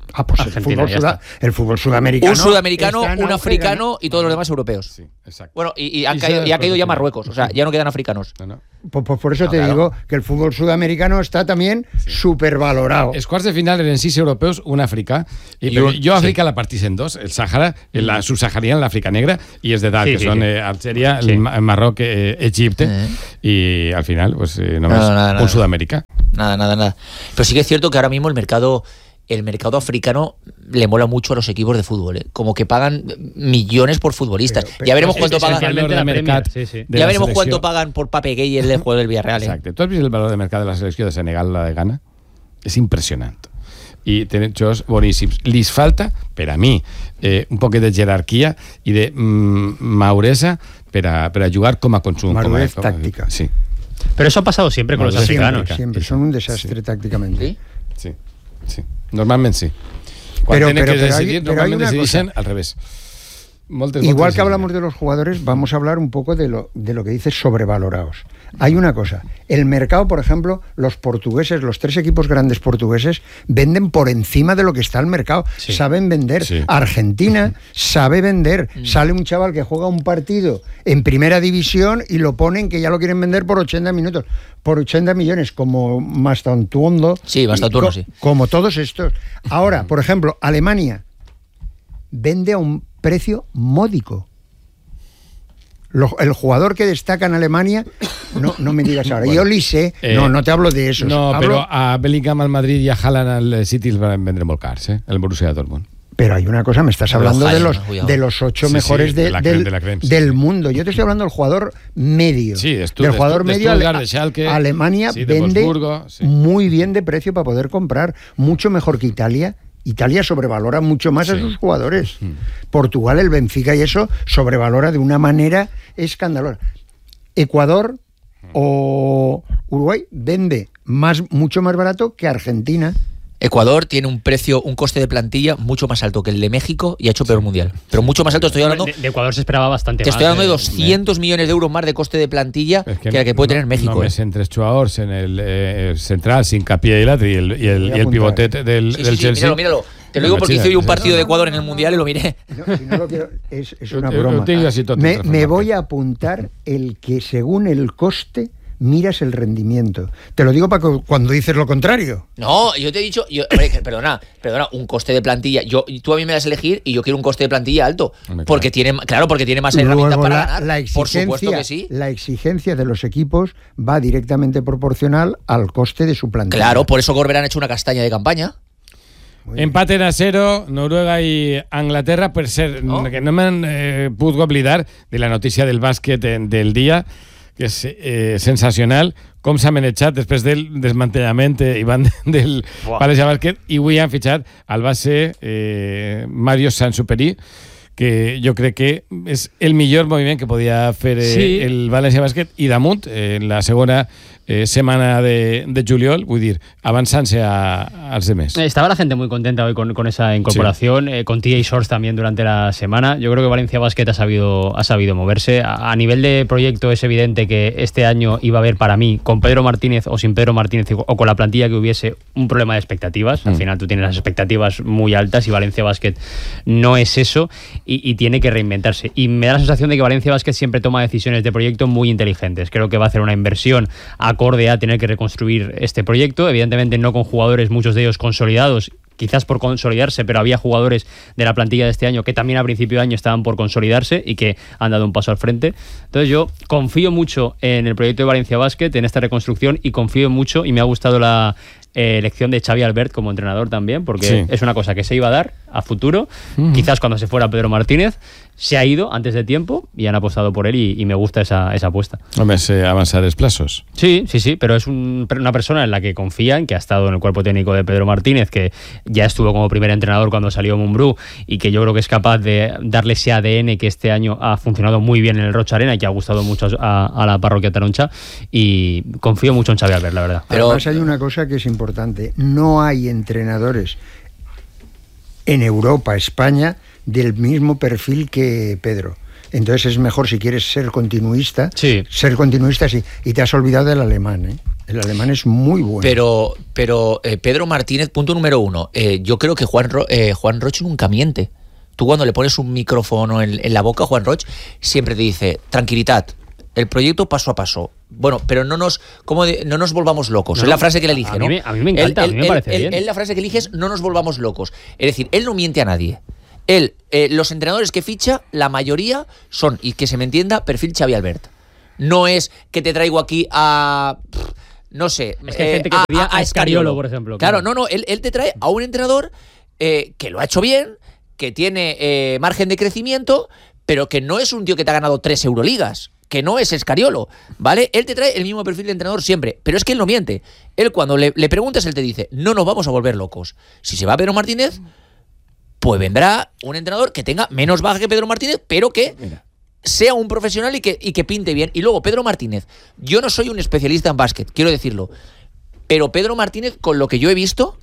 Speaker 2: Ah, pues el fútbol, suda, el fútbol sudamericano.
Speaker 4: Un sudamericano, un africano y todos los demás europeos. Sí, exacto. Bueno, y, y, han y caído, y ha caído ya Marruecos, o sea, ya no quedan africanos. No, no.
Speaker 2: Pues, pues por eso no, te
Speaker 4: claro.
Speaker 2: digo que el fútbol sudamericano está también sí. supervalorado.
Speaker 1: Els quarts de final eren sis europeus, un africà. I, I un, jo Àfrica sí. la partís en dos, el Sàhara, la subsahariana, l'Àfrica negra, i els de dalt, sí, que sí, són sí. eh, Algèria, sí. el Marroc, eh, Egipte, eh. y al final, pues eh, només no, nada, un nada. Sudamericà.
Speaker 4: Nada, nada, nada. Pero sí que es cierto que ahora mismo el mercado... el mercado africano le mola mucho a los equipos de fútbol, ¿eh? Como que pagan millones por futbolistas. Pero, pero, ya veremos cuánto pagan.
Speaker 1: El mercat sí, sí.
Speaker 4: Ya veremos cuánto pagan por Pape Gueye el juego del Villarreal. ¿eh?
Speaker 1: Exacte. Tu has vist el valor de mercat de la selecció de Senegal, la de Ghana? És impressionant. I tenen jocs boníssims. Lis falta, per a mi, eh, un poquet de jerarquia i de mm, mauresa per a, per a jugar com a consum.
Speaker 2: Madurez táctica.
Speaker 1: Sí.
Speaker 3: Pero eso ha pasado siempre con Madurez los africanos.
Speaker 2: Siempre, siempre. Son un desastre sí. tácticamente.
Speaker 1: Sí, sí. sí. Normalment sí. Quan
Speaker 2: pero,
Speaker 1: tenen
Speaker 2: pero,
Speaker 1: que
Speaker 2: pero
Speaker 1: decidir,
Speaker 2: hay, pero
Speaker 1: normalment
Speaker 2: hay
Speaker 1: decideixen
Speaker 2: cosa.
Speaker 1: al revés. Moltes,
Speaker 2: Igual
Speaker 1: moltes
Speaker 2: que hablamos de los jugadores, vamos a hablar un poco de lo, de lo que dices sobrevalorados. Hay una cosa, el mercado, por ejemplo, los portugueses, los tres equipos grandes portugueses, venden por encima de lo que está el mercado. Sí. Saben vender. Sí. Argentina sabe vender. Mm. Sale un chaval que juega un partido en primera división y lo ponen que ya lo quieren vender por ochenta minutos, por ochenta millones, como Mastantuondo.
Speaker 4: Sí, Mastantuondo,
Speaker 2: co-
Speaker 4: sí.
Speaker 2: Como todos estos. Ahora, por ejemplo, Alemania vende a un precio módico. Lo, el jugador que destaca en Alemania, no, no me digas ahora, bueno, yo Lise, eh, no, no te hablo de eso.
Speaker 1: No,
Speaker 2: hablo...
Speaker 1: pero a Bellingham al Madrid y a Haaland al City els van vendre molt cars, eh? El Borussia Dortmund.
Speaker 2: Pero hay una cosa, me estás hablando de los, de los ocho sí, mejores sí, de, de del, de creme, sí, del mundo. Yo te estoy hablando del jugador medio.
Speaker 1: Sí, de
Speaker 2: del jugador
Speaker 1: de
Speaker 2: medio.
Speaker 1: Stuttgart, de Schalke,
Speaker 2: Alemania
Speaker 1: sí, de
Speaker 2: vende
Speaker 1: sí.
Speaker 2: muy bien de precio para poder comprar, mucho mejor que Italia. Italia sobrevalora mucho más sí. a sus jugadores. Mm. Portugal, el Benfica y eso sobrevalora de una manera escandalosa. Ecuador mm. o Uruguay vende más, mucho más barato que Argentina.
Speaker 4: Ecuador tiene un precio, un coste de plantilla mucho más alto que el de México y ha hecho peor mundial. Pero mucho más alto, estoy hablando...
Speaker 3: De, de Ecuador se esperaba bastante
Speaker 4: te
Speaker 3: más.
Speaker 4: Te estoy hablando de doscientos millones de euros más de coste de plantilla es que, que la que puede
Speaker 1: no,
Speaker 4: tener México.
Speaker 1: Només
Speaker 4: eh.
Speaker 1: entre els jugadors en el eh, central, sin Capilla y l'altre, y el, y el, y el pivotet del,
Speaker 4: sí, sí,
Speaker 1: del
Speaker 4: sí,
Speaker 1: Chelsea.
Speaker 4: Míralo, míralo. Te lo digo porque hice hoy un partido de Ecuador en el Mundial y lo miré.
Speaker 2: No, si no lo quiero, es, es una broma. Me, me voy a apuntar el que según el coste miras el rendimiento. Te lo digo para que cuando dices lo contrario.
Speaker 4: No, yo te he dicho, yo, hombre, perdona, perdona, un coste de plantilla. Yo, tú a mí me das a elegir y yo quiero un coste de plantilla alto, porque tiene, claro, porque tiene más herramientas para
Speaker 2: la,
Speaker 4: ganar.
Speaker 2: La
Speaker 4: por supuesto que sí.
Speaker 2: La exigencia de los equipos va directamente proporcional al coste de su plantilla.
Speaker 4: Claro, por eso Corberán ha hecho una castaña de campaña.
Speaker 1: Empaten a cero, Noruega i Anglaterra, per ser, no? que no me'n eh, puc oblidar de la notícia del bàsquet del dia, que és eh, sensacional, com s'ha manejat després del desmantellament eh, Ivan, del wow. València Bàsquet, i avui han fitxat al base eh, Mario Sansuperi, que jo crec que és el millor moviment que podia fer eh, sí. el València Bàsquet, i damunt, eh, en la segona eh, semana de, de juliol, vull dir, avanzándose a, als demás.
Speaker 3: Estaba la gente muy contenta hoy con, con esa incorporación, sí. eh, con T A Shorts también durante la semana. Yo creo que Valencia Basket ha sabido, ha sabido moverse. A, a nivel de proyecto es evidente que este año iba a haber para mí, con Pedro Martínez o sin Pedro Martínez, o con la plantilla que hubiese, un problema de expectativas. Mm. Al final tú tienes las expectativas muy altas y Valencia Basket no es eso y, y tiene que reinventarse. Y me da la sensación de que Valencia Basket siempre toma decisiones de proyecto muy inteligentes. Creo que va a hacer una inversión acorde a tener que reconstruir este proyecto, evidentemente no con jugadores, muchos de ellos consolidados, quizás por consolidarse, pero había jugadores de la plantilla de este año que también a principio de año estaban por consolidarse y que han dado un paso al frente. Entonces yo confío mucho en el proyecto de Valencia Basket, en esta reconstrucción, y confío mucho, y me ha gustado la eh, elección de Xavi Albert como entrenador también, porque sí. es una cosa que se iba a dar a futuro, uh-huh. quizás cuando se fuera Pedro Martínez. Se ha ido antes de tiempo y han apostado por él y, y me gusta esa, esa apuesta.
Speaker 1: Hombre, se avanzar los plazos.
Speaker 3: Sí, sí, sí, pero es un, una persona en la que confían, que ha estado en el cuerpo técnico de Pedro Martínez, que ya estuvo como primer entrenador cuando salió Mumbrú y que yo creo que es capaz de darle ese A D N que este año ha funcionado muy bien en el Rocha Arena y que ha gustado mucho a, a la parroquia taroncha, y confío mucho en Xavi Albert, la verdad.
Speaker 2: Pero además hay una cosa que es importante, no hay entrenadores en Europa, España, del mismo perfil que Pedro. Entonces es mejor, si quieres ser continuista,
Speaker 3: sí.
Speaker 2: ser continuista sí. Y te has olvidado del alemán, ¿eh? El alemán es muy bueno.
Speaker 4: Pero, pero eh, Pedro Martínez, punto número uno. Eh, yo creo que Juan, Ro, eh, Juan Roch nunca miente. Tú cuando le pones un micrófono en, en la boca a Juan Roch, siempre te dice, tranquilidad, el proyecto paso a paso. Bueno, pero no nos, ¿cómo de, no nos volvamos locos. No, es la frase que le elige,
Speaker 3: a
Speaker 4: ¿no?
Speaker 3: Mí me, a mí me encanta, él, a mí me
Speaker 4: él,
Speaker 3: parece
Speaker 4: él,
Speaker 3: bien.
Speaker 4: Él, la frase que elige es, no nos volvamos locos. Es decir, él no miente a nadie. Él, eh, los entrenadores que ficha, la mayoría son, y que se me entienda, perfil Xavi Albert. No es que te traigo aquí a... No sé.
Speaker 3: Es que hay gente que
Speaker 4: a,
Speaker 3: pedía
Speaker 4: a,
Speaker 3: a Escariolo, por ejemplo.
Speaker 4: Claro, claro. no, no. Él, él te trae a un entrenador eh, que lo ha hecho bien, que tiene eh, margen de crecimiento, pero que no es un tío que te ha ganado tres Euroligas, que no es Escariolo, ¿vale? Él te trae el mismo perfil de entrenador siempre, pero es que él no miente. Él cuando le, le preguntas, él te dice, no nos vamos a volver locos. Si se va Pedro Martínez, pues vendrá un entrenador que tenga menos baja que Pedro Martínez, pero que... Mira. sea un profesional y que, y que pinte bien. Y luego, Pedro Martínez, yo no soy un especialista en básquet, quiero decirlo, pero Pedro Martínez, con lo que yo he visto,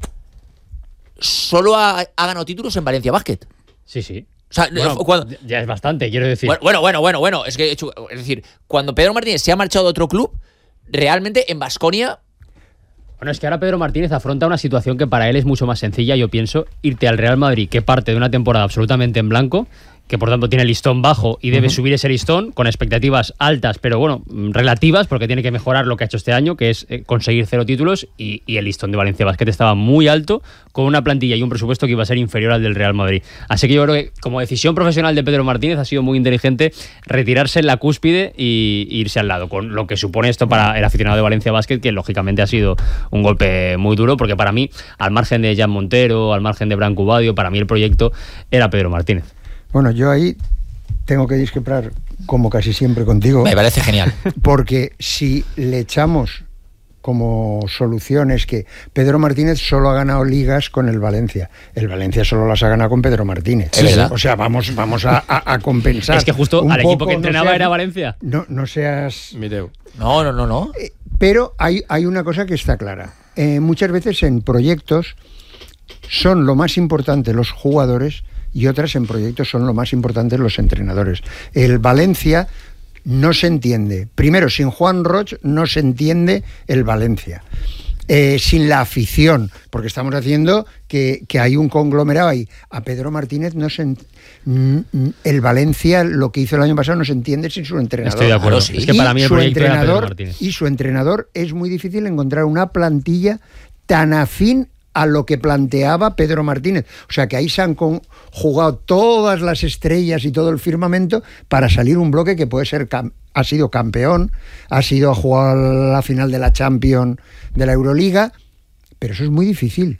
Speaker 4: solo ha, ha ganado títulos en Valencia Basket.
Speaker 3: Sí, sí.
Speaker 4: O sea,
Speaker 3: bueno,
Speaker 4: cuando,
Speaker 3: ya es bastante, quiero decir.
Speaker 4: Bueno, bueno, bueno, bueno. Es que, es decir, cuando Pedro Martínez se ha marchado a otro club, realmente en Baskonia...
Speaker 3: Bueno, es que ahora Pedro Martínez afronta una situación que para él es mucho más sencilla. Yo pienso irte al Real Madrid, que parte de una temporada absolutamente en blanco, que por tanto tiene el listón bajo y debe uh-huh. subir ese listón con expectativas altas, pero bueno, relativas, porque tiene que mejorar lo que ha hecho este año, que es eh, conseguir cero títulos, y, y el listón de Valencia Basket estaba muy alto, con una plantilla y un presupuesto que iba a ser inferior al del Real Madrid. Así que yo creo que como decisión profesional de Pedro Martínez ha sido muy inteligente retirarse en la cúspide y, y irse al lado, con lo que supone esto para el aficionado de Valencia Basket, que lógicamente ha sido un golpe muy duro, porque para mí, al margen de Jan Montero, al margen de Branco Badio, para mí el proyecto era Pedro Martínez.
Speaker 2: Bueno, yo ahí tengo que discrepar, como casi siempre contigo.
Speaker 4: Me parece genial.
Speaker 2: Porque si le echamos como soluciones que Pedro Martínez solo ha ganado ligas con el Valencia. El Valencia solo las ha ganado con Pedro Martínez.
Speaker 4: ¿Es verdad?
Speaker 2: O sea, vamos, vamos a, a, a compensar.
Speaker 3: Es que justo
Speaker 2: un
Speaker 3: al
Speaker 2: poco,
Speaker 3: equipo que entrenaba
Speaker 2: no seas,
Speaker 3: era Valencia.
Speaker 2: No, no seas...
Speaker 1: Mireu.
Speaker 4: No, no, no, no.
Speaker 2: Eh, pero hay, hay una cosa que está clara. Eh, muchas veces en proyectos son lo más importante los jugadores y otras en proyectos son lo más importante los entrenadores. El Valencia no se entiende. Primero, sin Juan Roch no se entiende el Valencia. Eh, sin la afición, porque estamos haciendo que, que hay un conglomerado ahí. A Pedro Martínez no se ent- el Valencia, lo que hizo el año pasado, no se entiende sin su entrenador.
Speaker 3: Estoy de acuerdo.
Speaker 4: Sí.
Speaker 3: Es que para mí el proyecto era Pedro Martínez.
Speaker 2: Y su entrenador, es muy difícil encontrar una plantilla tan afín a lo que planteaba Pedro Martínez. O sea que ahí se han jugado todas las estrellas y todo el firmamento para salir un bloque que puede ser cam- ha sido campeón, ha sido a jugar la final de la Champions, de la Euroliga, pero eso es muy difícil.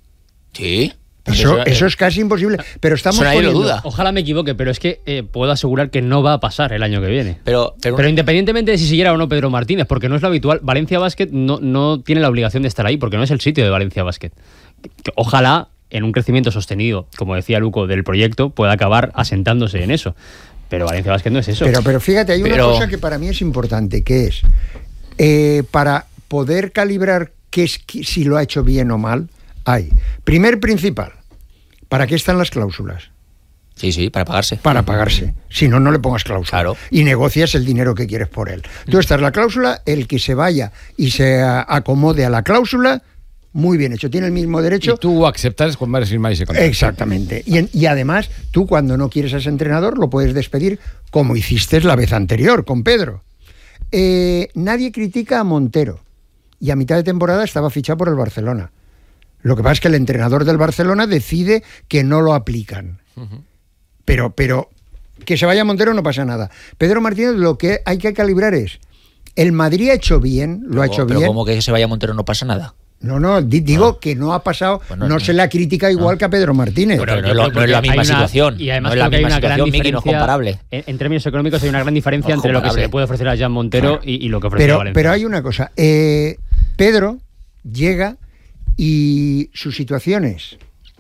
Speaker 4: Sí.
Speaker 2: Eso, eso, eso es casi imposible. Pero estamos
Speaker 4: eso nadie
Speaker 2: poniendo...
Speaker 4: lo duda.
Speaker 3: Ojalá me equivoque, pero es que eh, puedo asegurar que no va a pasar el año que viene.
Speaker 4: Pero, pero,
Speaker 3: pero independientemente de si siguiera o no Pedro Martínez, porque no es lo habitual, Valencia Basket no, no tiene la obligación de estar ahí, porque no es el sitio de Valencia Basket. Ojalá, en un crecimiento sostenido, como decía Luco, del proyecto, pueda acabar asentándose en eso. Pero Valencia Basket no es eso.
Speaker 2: Pero, pero fíjate, hay una
Speaker 4: pero...
Speaker 2: cosa que para mí es importante, que es, eh, para poder calibrar qué es, si lo ha hecho bien o mal, hay, primer principal, ¿para qué están las cláusulas?
Speaker 4: Sí, sí, para pagarse.
Speaker 2: Para pagarse. Si no, no le pongas cláusula.
Speaker 4: Claro.
Speaker 2: Y negocias el dinero que quieres por él. Tú estás la cláusula, el que se vaya y se acomode a la cláusula, muy bien hecho, tiene el mismo derecho.
Speaker 1: Y tú aceptas cuando vas a firmar ese contrato.
Speaker 2: Exactamente. Y, en, y además, tú cuando no quieres a ese entrenador, lo puedes despedir como hiciste la vez anterior con Pedro. Eh, nadie critica a Montero. Y a mitad de temporada estaba fichado por el Barcelona. Lo que pasa es que el entrenador del Barcelona decide que no lo aplican. Uh-huh. Pero, pero que se vaya Montero no pasa nada. Pedro Martínez, lo que hay que calibrar es, el Madrid ha hecho bien, lo
Speaker 4: pero,
Speaker 2: ha hecho
Speaker 4: pero
Speaker 2: bien.
Speaker 4: ¿Cómo que se vaya Montero no pasa nada?
Speaker 2: No, no, di, digo
Speaker 4: no.
Speaker 2: que no ha pasado,
Speaker 4: bueno,
Speaker 2: no, no se le critica igual no. que a Pedro Martínez.
Speaker 4: Pero, pero no, no, no es la misma
Speaker 3: una,
Speaker 4: situación.
Speaker 3: Y además
Speaker 4: no es la
Speaker 3: creo que
Speaker 4: misma
Speaker 3: hay una gran
Speaker 4: Miki, no es comparable.
Speaker 3: En, en términos económicos hay una gran diferencia
Speaker 4: no
Speaker 3: entre lo que se le puede ofrecer a Jan Montero claro. y, y lo que ofrece
Speaker 2: pero,
Speaker 3: a Valencia.
Speaker 2: Pero hay una cosa, eh, Pedro llega y su situación es,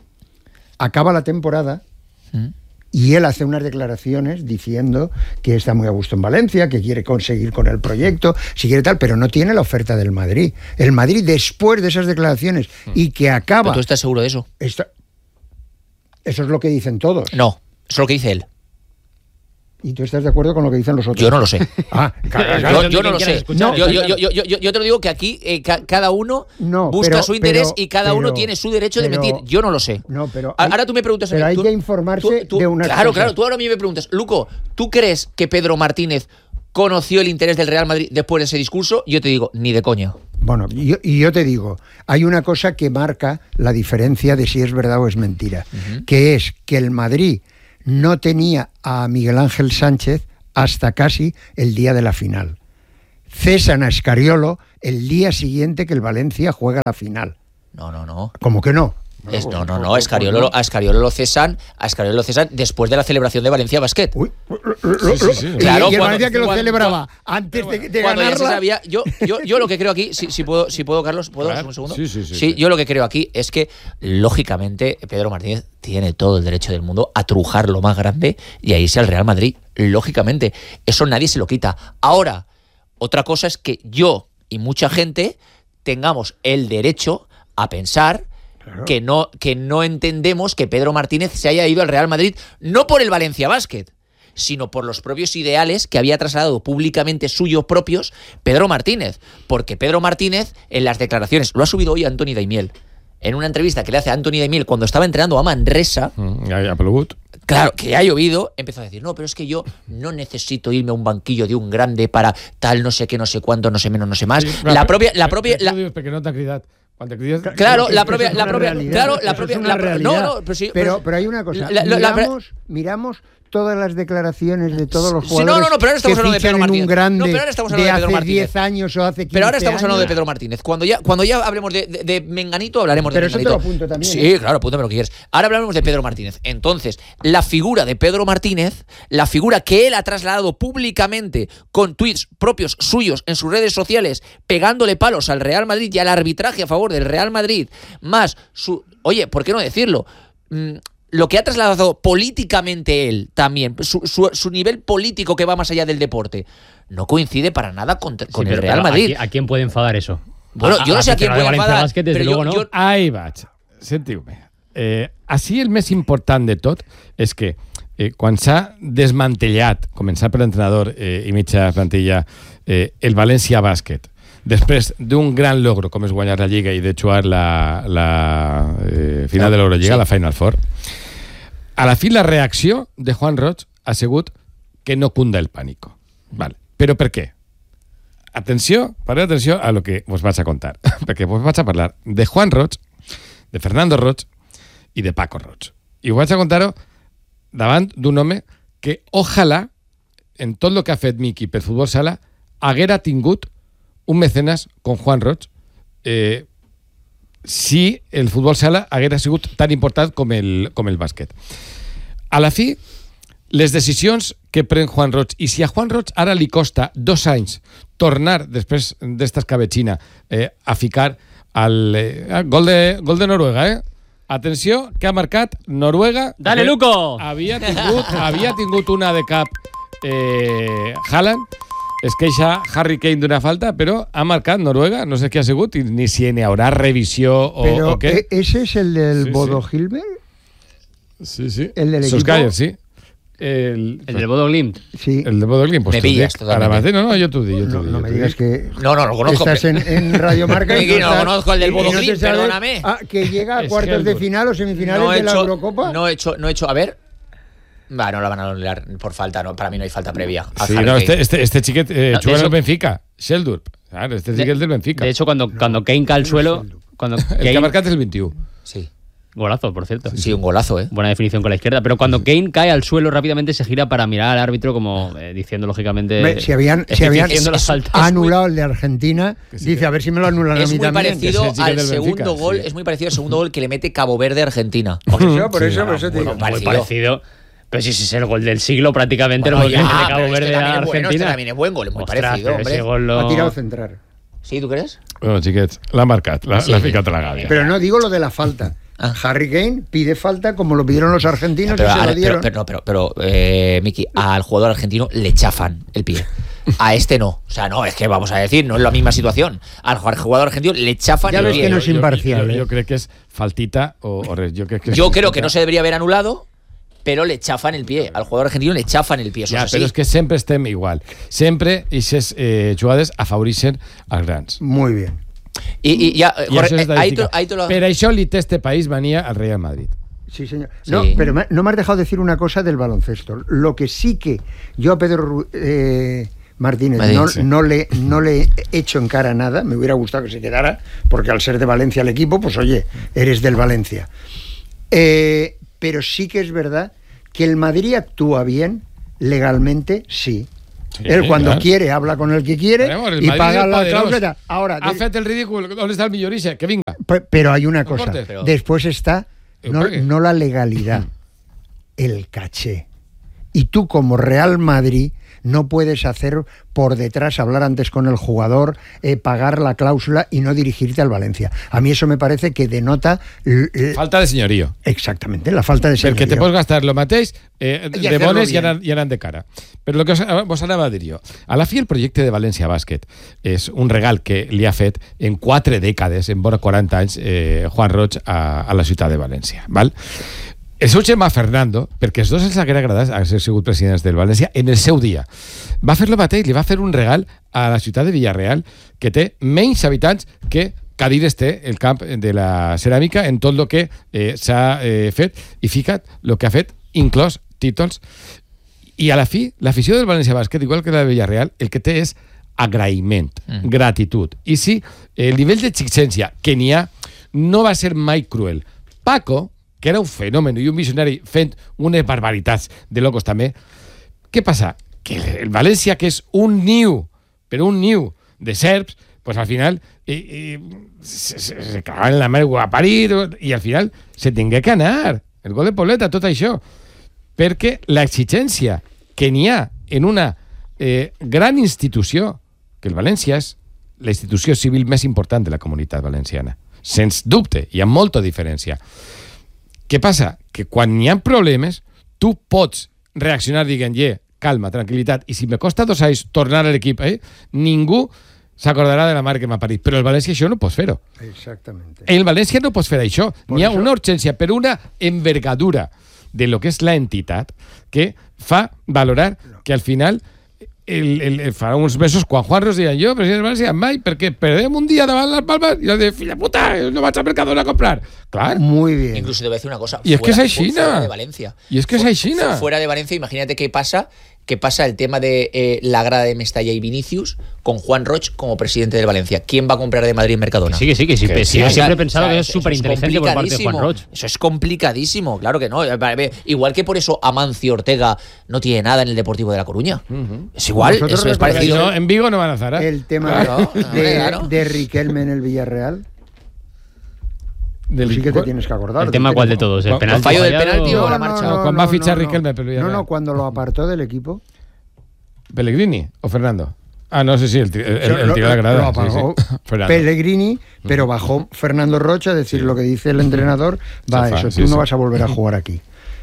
Speaker 2: acaba la temporada ¿Mm? y él hace unas declaraciones diciendo que está muy a gusto en Valencia, que quiere conseguir con el proyecto, si quiere tal, pero no tiene la oferta del Madrid. El Madrid, después de esas declaraciones ¿Mm? y que acaba...
Speaker 4: ¿Pero tú estás seguro de eso?
Speaker 2: Está, eso es lo que dicen todos.
Speaker 4: No, eso es lo que dice él.
Speaker 2: ¿Y tú estás de acuerdo con lo que dicen los otros?
Speaker 4: Yo no lo sé.
Speaker 2: Ah,
Speaker 4: yo, yo no lo sé.
Speaker 3: No,
Speaker 4: yo, yo, yo, yo, yo, yo te lo digo que aquí eh, ca, cada uno
Speaker 2: no,
Speaker 4: busca
Speaker 2: pero,
Speaker 4: su interés
Speaker 2: pero,
Speaker 4: y cada
Speaker 2: pero,
Speaker 4: uno tiene su derecho
Speaker 2: pero,
Speaker 4: de mentir. Yo no lo sé.
Speaker 2: No, pero hay,
Speaker 4: ahora tú me preguntas a mí.
Speaker 2: Pero hay
Speaker 4: tú,
Speaker 2: que informarse
Speaker 4: tú, tú,
Speaker 2: de unas
Speaker 4: Claro,
Speaker 2: cosas.
Speaker 4: claro. Tú ahora a mí me preguntas, Luco, ¿tú crees que Pedro Martínez conoció el interés del Real Madrid después de ese discurso? Yo te digo, ni de coña.
Speaker 2: Bueno, y yo, y yo te digo, hay una cosa que marca la diferencia de si es verdad o es mentira, uh-huh. que es que el Madrid no tenía a Miguel Ángel Sánchez hasta casi el día de la final. Cesan a Escariolo el día siguiente que el Valencia juega la final.
Speaker 4: No, no, no.
Speaker 2: ¿Cómo que no?
Speaker 4: Es, no, no, no, a Escariolo, a Escariolo lo cesan, a Escariolo lo cesan después de la celebración de Valencia Basket.
Speaker 2: Uy,
Speaker 1: sí, sí, sí.
Speaker 4: Claro,
Speaker 2: y el
Speaker 4: cuando,
Speaker 2: Valencia que lo
Speaker 4: cuando,
Speaker 2: celebraba
Speaker 4: cuando,
Speaker 2: antes de, de
Speaker 4: cuando
Speaker 2: ganarla.
Speaker 4: Ya se sabía, yo, yo, yo lo que creo aquí, si, si puedo, si puedo, Carlos, ¿puedo
Speaker 1: claro.
Speaker 4: un segundo?
Speaker 1: Sí, sí, sí,
Speaker 4: sí,
Speaker 1: sí.
Speaker 4: Yo lo que creo aquí es que, lógicamente, Pedro Martínez tiene todo el derecho del mundo a trujar lo más grande y a irse al Real Madrid. Lógicamente, eso nadie se lo quita. Ahora, otra cosa es que yo y mucha gente tengamos el derecho a pensar claro. que, no, que no entendemos que Pedro Martínez se haya ido al Real Madrid, no por el Valencia Basket, sino por los propios ideales que había trasladado públicamente suyos propios Pedro Martínez. Porque Pedro Martínez, en las declaraciones, lo ha subido hoy Anthony Daimiel, en una entrevista que le hace a Anthony Daimiel cuando estaba entrenando a Manresa,
Speaker 1: mm, a Plogut.
Speaker 4: Claro, que ha llovido, empezó a decir, no, pero es que yo no necesito irme a un banquillo de un grande para tal, no sé qué, no sé cuánto, no sé menos, no sé más. Sí,
Speaker 1: claro,
Speaker 4: la propia... La propia la...
Speaker 1: Porque no te ha cridat.
Speaker 4: Claro, la propia... La propia claro, la propia...
Speaker 2: La
Speaker 4: no, no, pero sí...
Speaker 2: Pero, pero hay una cosa,
Speaker 4: la, la,
Speaker 2: miramos,
Speaker 4: la,
Speaker 2: miramos todas las declaraciones de todos los
Speaker 4: sí,
Speaker 2: jugadores
Speaker 4: no, no, no, pero ahora estamos
Speaker 2: que
Speaker 4: hablando de Pedro Martínez.
Speaker 2: Un grande
Speaker 4: no, pero ahora estamos hablando
Speaker 2: de
Speaker 4: de Pedro
Speaker 2: hace
Speaker 4: Martínez.
Speaker 2: diez años o hace quince
Speaker 4: Pero ahora estamos hablando
Speaker 2: años.
Speaker 4: de Pedro Martínez. Cuando ya, cuando ya hablemos de, de, de Menganito, hablaremos
Speaker 2: pero
Speaker 4: de Menganito.
Speaker 2: Pero eso te lo apunto también.
Speaker 4: Sí, ¿eh? Claro, apúntame lo que quieres. Ahora hablaremos de Pedro Martínez. Entonces, la figura de Pedro Martínez, la figura que él ha trasladado públicamente con tweets propios suyos en sus redes sociales, pegándole palos al Real Madrid y al arbitraje a favor del Real Madrid, más su... Oye, ¿por qué no decirlo? Mm, lo que ha trasladado políticamente él también, su, su, su nivel político que va más allá del deporte, no coincide para nada con, con sí,
Speaker 3: pero,
Speaker 4: el Real
Speaker 3: pero
Speaker 4: Madrid.
Speaker 3: ¿a, ¿A quién puede enfadar eso?
Speaker 4: Bueno,
Speaker 3: a,
Speaker 4: yo no sé a, a quién puede enfadar,
Speaker 3: Bàsquet,
Speaker 4: però
Speaker 3: luego,
Speaker 4: jo,
Speaker 3: no?
Speaker 4: jo...
Speaker 1: Ahí vaig. Sentiu-me. Eh, així el més important de tot és que eh, quan s'ha desmantellat, començar per l'entrenador eh, i mitja plantilla, eh, el València Bàsquet, després d'un gran logro com és guanyar la Lliga i de jugar la, la eh, final no, de l'Eurolliga, sí. La Final Four, a la fi la reacció de Juan Roig ha sigut que no cunda el pànico. Vale. Però per què? Atenció, pareu atenció a lo que vos vaig a contar, perquè vos vaig a parlar de Juan Roig, de Fernando Roig i de Paco Roig. I ho vaig a contar-ho davant d'un home que, ojalà, en tot el que ha fet Miqui per Futbol Sala, haguera tingut un mecenas con Juan Roig eh, si el Futbol Sala haguera sigut tan important com el, com el bàsquet. A la fi, les decisions que pren Juan Roig, i si a Juan Roig ara li costa dos anys tornar, després d'esta escabetxina, eh, a ficar al eh, gol, de, gol de Noruega, eh? Atenció, que ha marcat Noruega.
Speaker 3: Dale, Luco!
Speaker 1: Havia tingut, havia tingut una de cap eh, Haaland, es queixa Harry Kane d'una falta, però ha marcat Noruega, no sé què ha sigut, i ni si n'hi haurà revisió o,
Speaker 2: pero,
Speaker 1: o què.
Speaker 2: ¿Ese es el del
Speaker 1: sí,
Speaker 2: Bodo
Speaker 1: sí.
Speaker 2: Hilbert?
Speaker 1: Sí, sí.
Speaker 2: ¿El del equipo?
Speaker 1: Solskjaer, sí. El,
Speaker 3: el del Bodo Glimt.
Speaker 2: Sí.
Speaker 1: El de Bodo Glimt. Pues
Speaker 4: me pillas totalmente.
Speaker 1: No, no, yo te digo.
Speaker 2: No, no me digas que...
Speaker 4: No, no, lo conozco.
Speaker 2: Estás en, en Radio Marca y
Speaker 4: no,
Speaker 2: no,
Speaker 4: no conozco el del Bodo
Speaker 2: no
Speaker 4: Glimt, perdóname.
Speaker 2: Ah, que llega a cuartos de final o semifinales
Speaker 4: no
Speaker 2: de
Speaker 4: hecho,
Speaker 2: la Eurocopa.
Speaker 4: No he hecho, no he hecho, a ver... Va, no la van a anular por falta, no, para mí no hay falta previa.
Speaker 1: Sí, no, este, este, este chiquet eh,
Speaker 3: no,
Speaker 1: juega en
Speaker 3: eso,
Speaker 1: el Benfica, Sheldurp. Claro, este chiquet del Benfica.
Speaker 3: De hecho, cuando, no, cuando Kane cae al suelo... Cuando
Speaker 1: el
Speaker 3: Kane,
Speaker 1: que ha marcado es el veintiuno.
Speaker 4: Sí.
Speaker 3: Golazo, por cierto.
Speaker 4: Sí, un golazo, ¿eh?
Speaker 3: Buena definición con la izquierda. Pero cuando Kane cae al suelo, rápidamente se gira para mirar al árbitro, como eh, diciendo, lógicamente...
Speaker 2: Me, si habían, si habían
Speaker 3: es, es,
Speaker 2: anulado el de Argentina, sí, dice, a ver si me lo anulan a mí también.
Speaker 4: Es muy parecido al segundo
Speaker 1: Benfica,
Speaker 4: gol,
Speaker 1: sí.
Speaker 4: es muy parecido al segundo gol que le mete Cabo Verde a Argentina.
Speaker 2: Por eso, por eso,
Speaker 1: sí,
Speaker 2: por eso te digo.
Speaker 3: Muy parecido. Muy parecido. Pero si ese es el gol del siglo, prácticamente
Speaker 4: bueno,
Speaker 3: el gol
Speaker 4: ya,
Speaker 3: de Cabo Verde
Speaker 4: este
Speaker 3: a
Speaker 4: Argentina.
Speaker 3: Argentina.
Speaker 4: Este también es buen gol, es muy
Speaker 3: Ostras,
Speaker 4: parecido, hombre.
Speaker 3: Ese gol lo...
Speaker 2: Ha tirado centrar.
Speaker 4: ¿Sí, tú crees?
Speaker 1: Bueno, chiquets, l'ha marcat, l'ha
Speaker 4: Sí.
Speaker 1: ficat a la gàbia.
Speaker 2: Pero no, digo lo de la falta.
Speaker 4: Ah.
Speaker 2: Harry Kane pide falta como lo pidieron los argentinos
Speaker 4: Pero,
Speaker 2: y se
Speaker 4: a-
Speaker 2: lo
Speaker 4: pero,
Speaker 2: dieron.
Speaker 4: pero, pero, pero, eh, Miki, al jugador argentino le chafan el pie. A este no. O sea, no, es que vamos a decir, no es la misma situación. Al jugador argentino le chafan
Speaker 2: Ya
Speaker 4: el
Speaker 2: ves
Speaker 4: pie.
Speaker 2: que no es
Speaker 1: Jo- jo-
Speaker 2: imparcial,
Speaker 1: Jo,
Speaker 2: eh?
Speaker 1: jo crec que és faltita o, o res. Jo crec que, és
Speaker 4: Yo creo
Speaker 1: faltita.
Speaker 4: que no se debería haver anulado pero le chafan el pie. Al jugador argentino le chafan el pie. Eso
Speaker 1: Ja,
Speaker 4: és així.
Speaker 1: però és que sempre estem igual. Sempre aquestes eh, jugades afavoreixen als grans.
Speaker 2: Muy bien.
Speaker 4: I, i ja,
Speaker 1: I això és
Speaker 4: eh, ahí
Speaker 1: estadística.
Speaker 4: te- ahí te lo-
Speaker 1: Per això li té este país mania al Real Madrid.
Speaker 2: Sí, señor.
Speaker 4: Sí.
Speaker 2: No, pero me- no me has dejado decir una cosa del baloncesto. Lo que sí que yo a Pedro Ru- eh, Martínez
Speaker 4: Madrid,
Speaker 2: no,
Speaker 1: sí.
Speaker 2: no, le, no le he hecho en cara nada, me hubiera gustado que se quedara, porque al ser de Valencia el equipo, pues oye, eres del Valencia. Eh, pero sí que es verdad que el Madrid actúa bien, legalmente, sí.
Speaker 1: Sí,
Speaker 2: Él cuando
Speaker 1: claro.
Speaker 2: quiere habla con el que quiere
Speaker 1: Veremos, el
Speaker 2: y
Speaker 1: Madrid
Speaker 2: paga
Speaker 1: es
Speaker 2: la
Speaker 1: poderoso.
Speaker 2: cláusula. Ahora,
Speaker 1: Ha
Speaker 2: de-
Speaker 1: fet el ridícul. On està el millorixe? Que vinga.
Speaker 2: Pe- Pero hay una
Speaker 1: No
Speaker 2: cosa.
Speaker 1: cortes.
Speaker 4: Pero-
Speaker 2: Después está
Speaker 1: ¿El
Speaker 2: no,
Speaker 1: qué?
Speaker 2: no la legalidad, el caché. Y tú como Real Madrid no puedes hacer por detrás, hablar antes con el jugador, eh, pagar la cláusula y no dirigirte al Valencia. A mí eso me parece que denota l- l-
Speaker 1: Falta de senyorio.
Speaker 2: exactamente la falta de
Speaker 1: Perquè te
Speaker 2: señorío.
Speaker 1: pots gastar lo mateix eh,
Speaker 2: I
Speaker 1: de
Speaker 2: hacerlo
Speaker 1: bones i
Speaker 2: bien.
Speaker 1: anant, i anant de cara. Però el que us, vos anava a dir jo, a la fi el projecte de València Bàsquet és un regal que li ha fet en quatre dècades, en vora quaranta anys, eh, Juan Roig a, a la ciutat de València. Val? El seu germà Fernando, perquè els dos els haguera agradat haver sigut presidents del València en el seu dia, va fer lo mateix, li va fer un regal a la ciutat de Villarreal que té menys habitants que cadires té el camp de la ceràmica en tot el que eh, s'ha eh, fet i fica't el que ha fet, inclòs títols. I a la fi, l'afició del València Bàsquet, igual que la de Villarreal, el que té és agraïment, mm. gratitud. I sí, el nivell d'exigència que n'hi ha no va ser mai cruel. Paco, que era un fenomen i un visionari fent unes barbaritats de locos també, què passa? Que el València, que és un niu, però un niu de serps, pues al final eh, eh, se, se, se cagaven en la mare a parir i al final se tingué que anar. El gol de Pobleta, tot això. Perquè l'exigència que n'hi ha en una eh, gran institució, que el València és la institució civil més important de la comunitat valenciana, sens dubte, hi ha molta diferència. Què passa? Que quan hi ha problemes, tu pots reaccionar dient, yeah, calma, tranquil·litat, i si me costa dos anys tornar a l'equip, eh, ningú s'acordarà de la mare que m'ha parit. Però el València això no pots fer-ho.
Speaker 2: Exactamente.
Speaker 1: El València no pots fer això.
Speaker 2: Por
Speaker 1: N'hi ha
Speaker 2: eso-
Speaker 1: una urgència per una envergadura de lo que és la entitat que fa valorar que al final el, el, el, fa uns mesos quan Juan Ros deia jo, president del València, mai, perquè perdem un dia davant les Palmes i jo de filla puta, no vaig al Mercadona a comprar. Clar.
Speaker 2: Muy bien.
Speaker 4: Incluso te voy a decir una cosa.
Speaker 1: Y es que
Speaker 4: fuera-
Speaker 1: es Aixina.
Speaker 4: fuera de Valencia.
Speaker 1: Y es que es
Speaker 4: Fu-
Speaker 1: Aixina.
Speaker 4: Fuera de Valencia, imagínate qué pasa, qué pasa el tema de eh, la grada de Mestalla y Vinicius con Juan Roig como presidente del Valencia. ¿Quién va a comprar de Madrid en Mercadona?
Speaker 3: Sí, que sí, que sí.
Speaker 1: Que
Speaker 3: sí,
Speaker 1: sí,
Speaker 3: yo
Speaker 1: o
Speaker 3: siempre
Speaker 4: sea,
Speaker 3: he pensado
Speaker 4: o sea,
Speaker 3: que es
Speaker 4: eso
Speaker 3: súper inteligente por parte de Juan Roig.
Speaker 4: Eso es complicadísimo, claro que no. Igual que por eso Amancio Ortega no tiene nada en el Deportivo de La Coruña. Es igual,
Speaker 2: Vosotros
Speaker 4: eso es
Speaker 2: recordáis,
Speaker 4: parecido.
Speaker 1: No, en Vigo no van a Zara.
Speaker 2: El tema
Speaker 4: Claro,
Speaker 2: de,
Speaker 4: claro.
Speaker 2: de Riquelme en el Villarreal.
Speaker 1: Del-
Speaker 2: Sí que te tienes que acordar.
Speaker 3: El tema cuál de
Speaker 2: todo.
Speaker 3: todos, el
Speaker 1: Con-
Speaker 3: penalti
Speaker 4: con fallo del
Speaker 3: fallado.
Speaker 4: penalti o la marcha.
Speaker 1: Cuando va a fichar Riquelme pel
Speaker 2: No,
Speaker 1: Villarreal.
Speaker 2: no, cuando lo apartó del equipo.
Speaker 1: ¿Pellegrini o Fernando? Ah, no sé si el, el, el, el
Speaker 2: Lo-
Speaker 1: tiro de la grada.
Speaker 2: lo
Speaker 1: sí,
Speaker 2: apagó
Speaker 1: sí. Fernando.
Speaker 2: Pellegrini, pero bajó Fernando Rocha a decir
Speaker 1: Sí.
Speaker 2: lo que dice el entrenador. Va,
Speaker 1: Se fa,
Speaker 2: eso,
Speaker 1: sí,
Speaker 2: tú no
Speaker 1: sí.
Speaker 2: vas a volver a jugar aquí.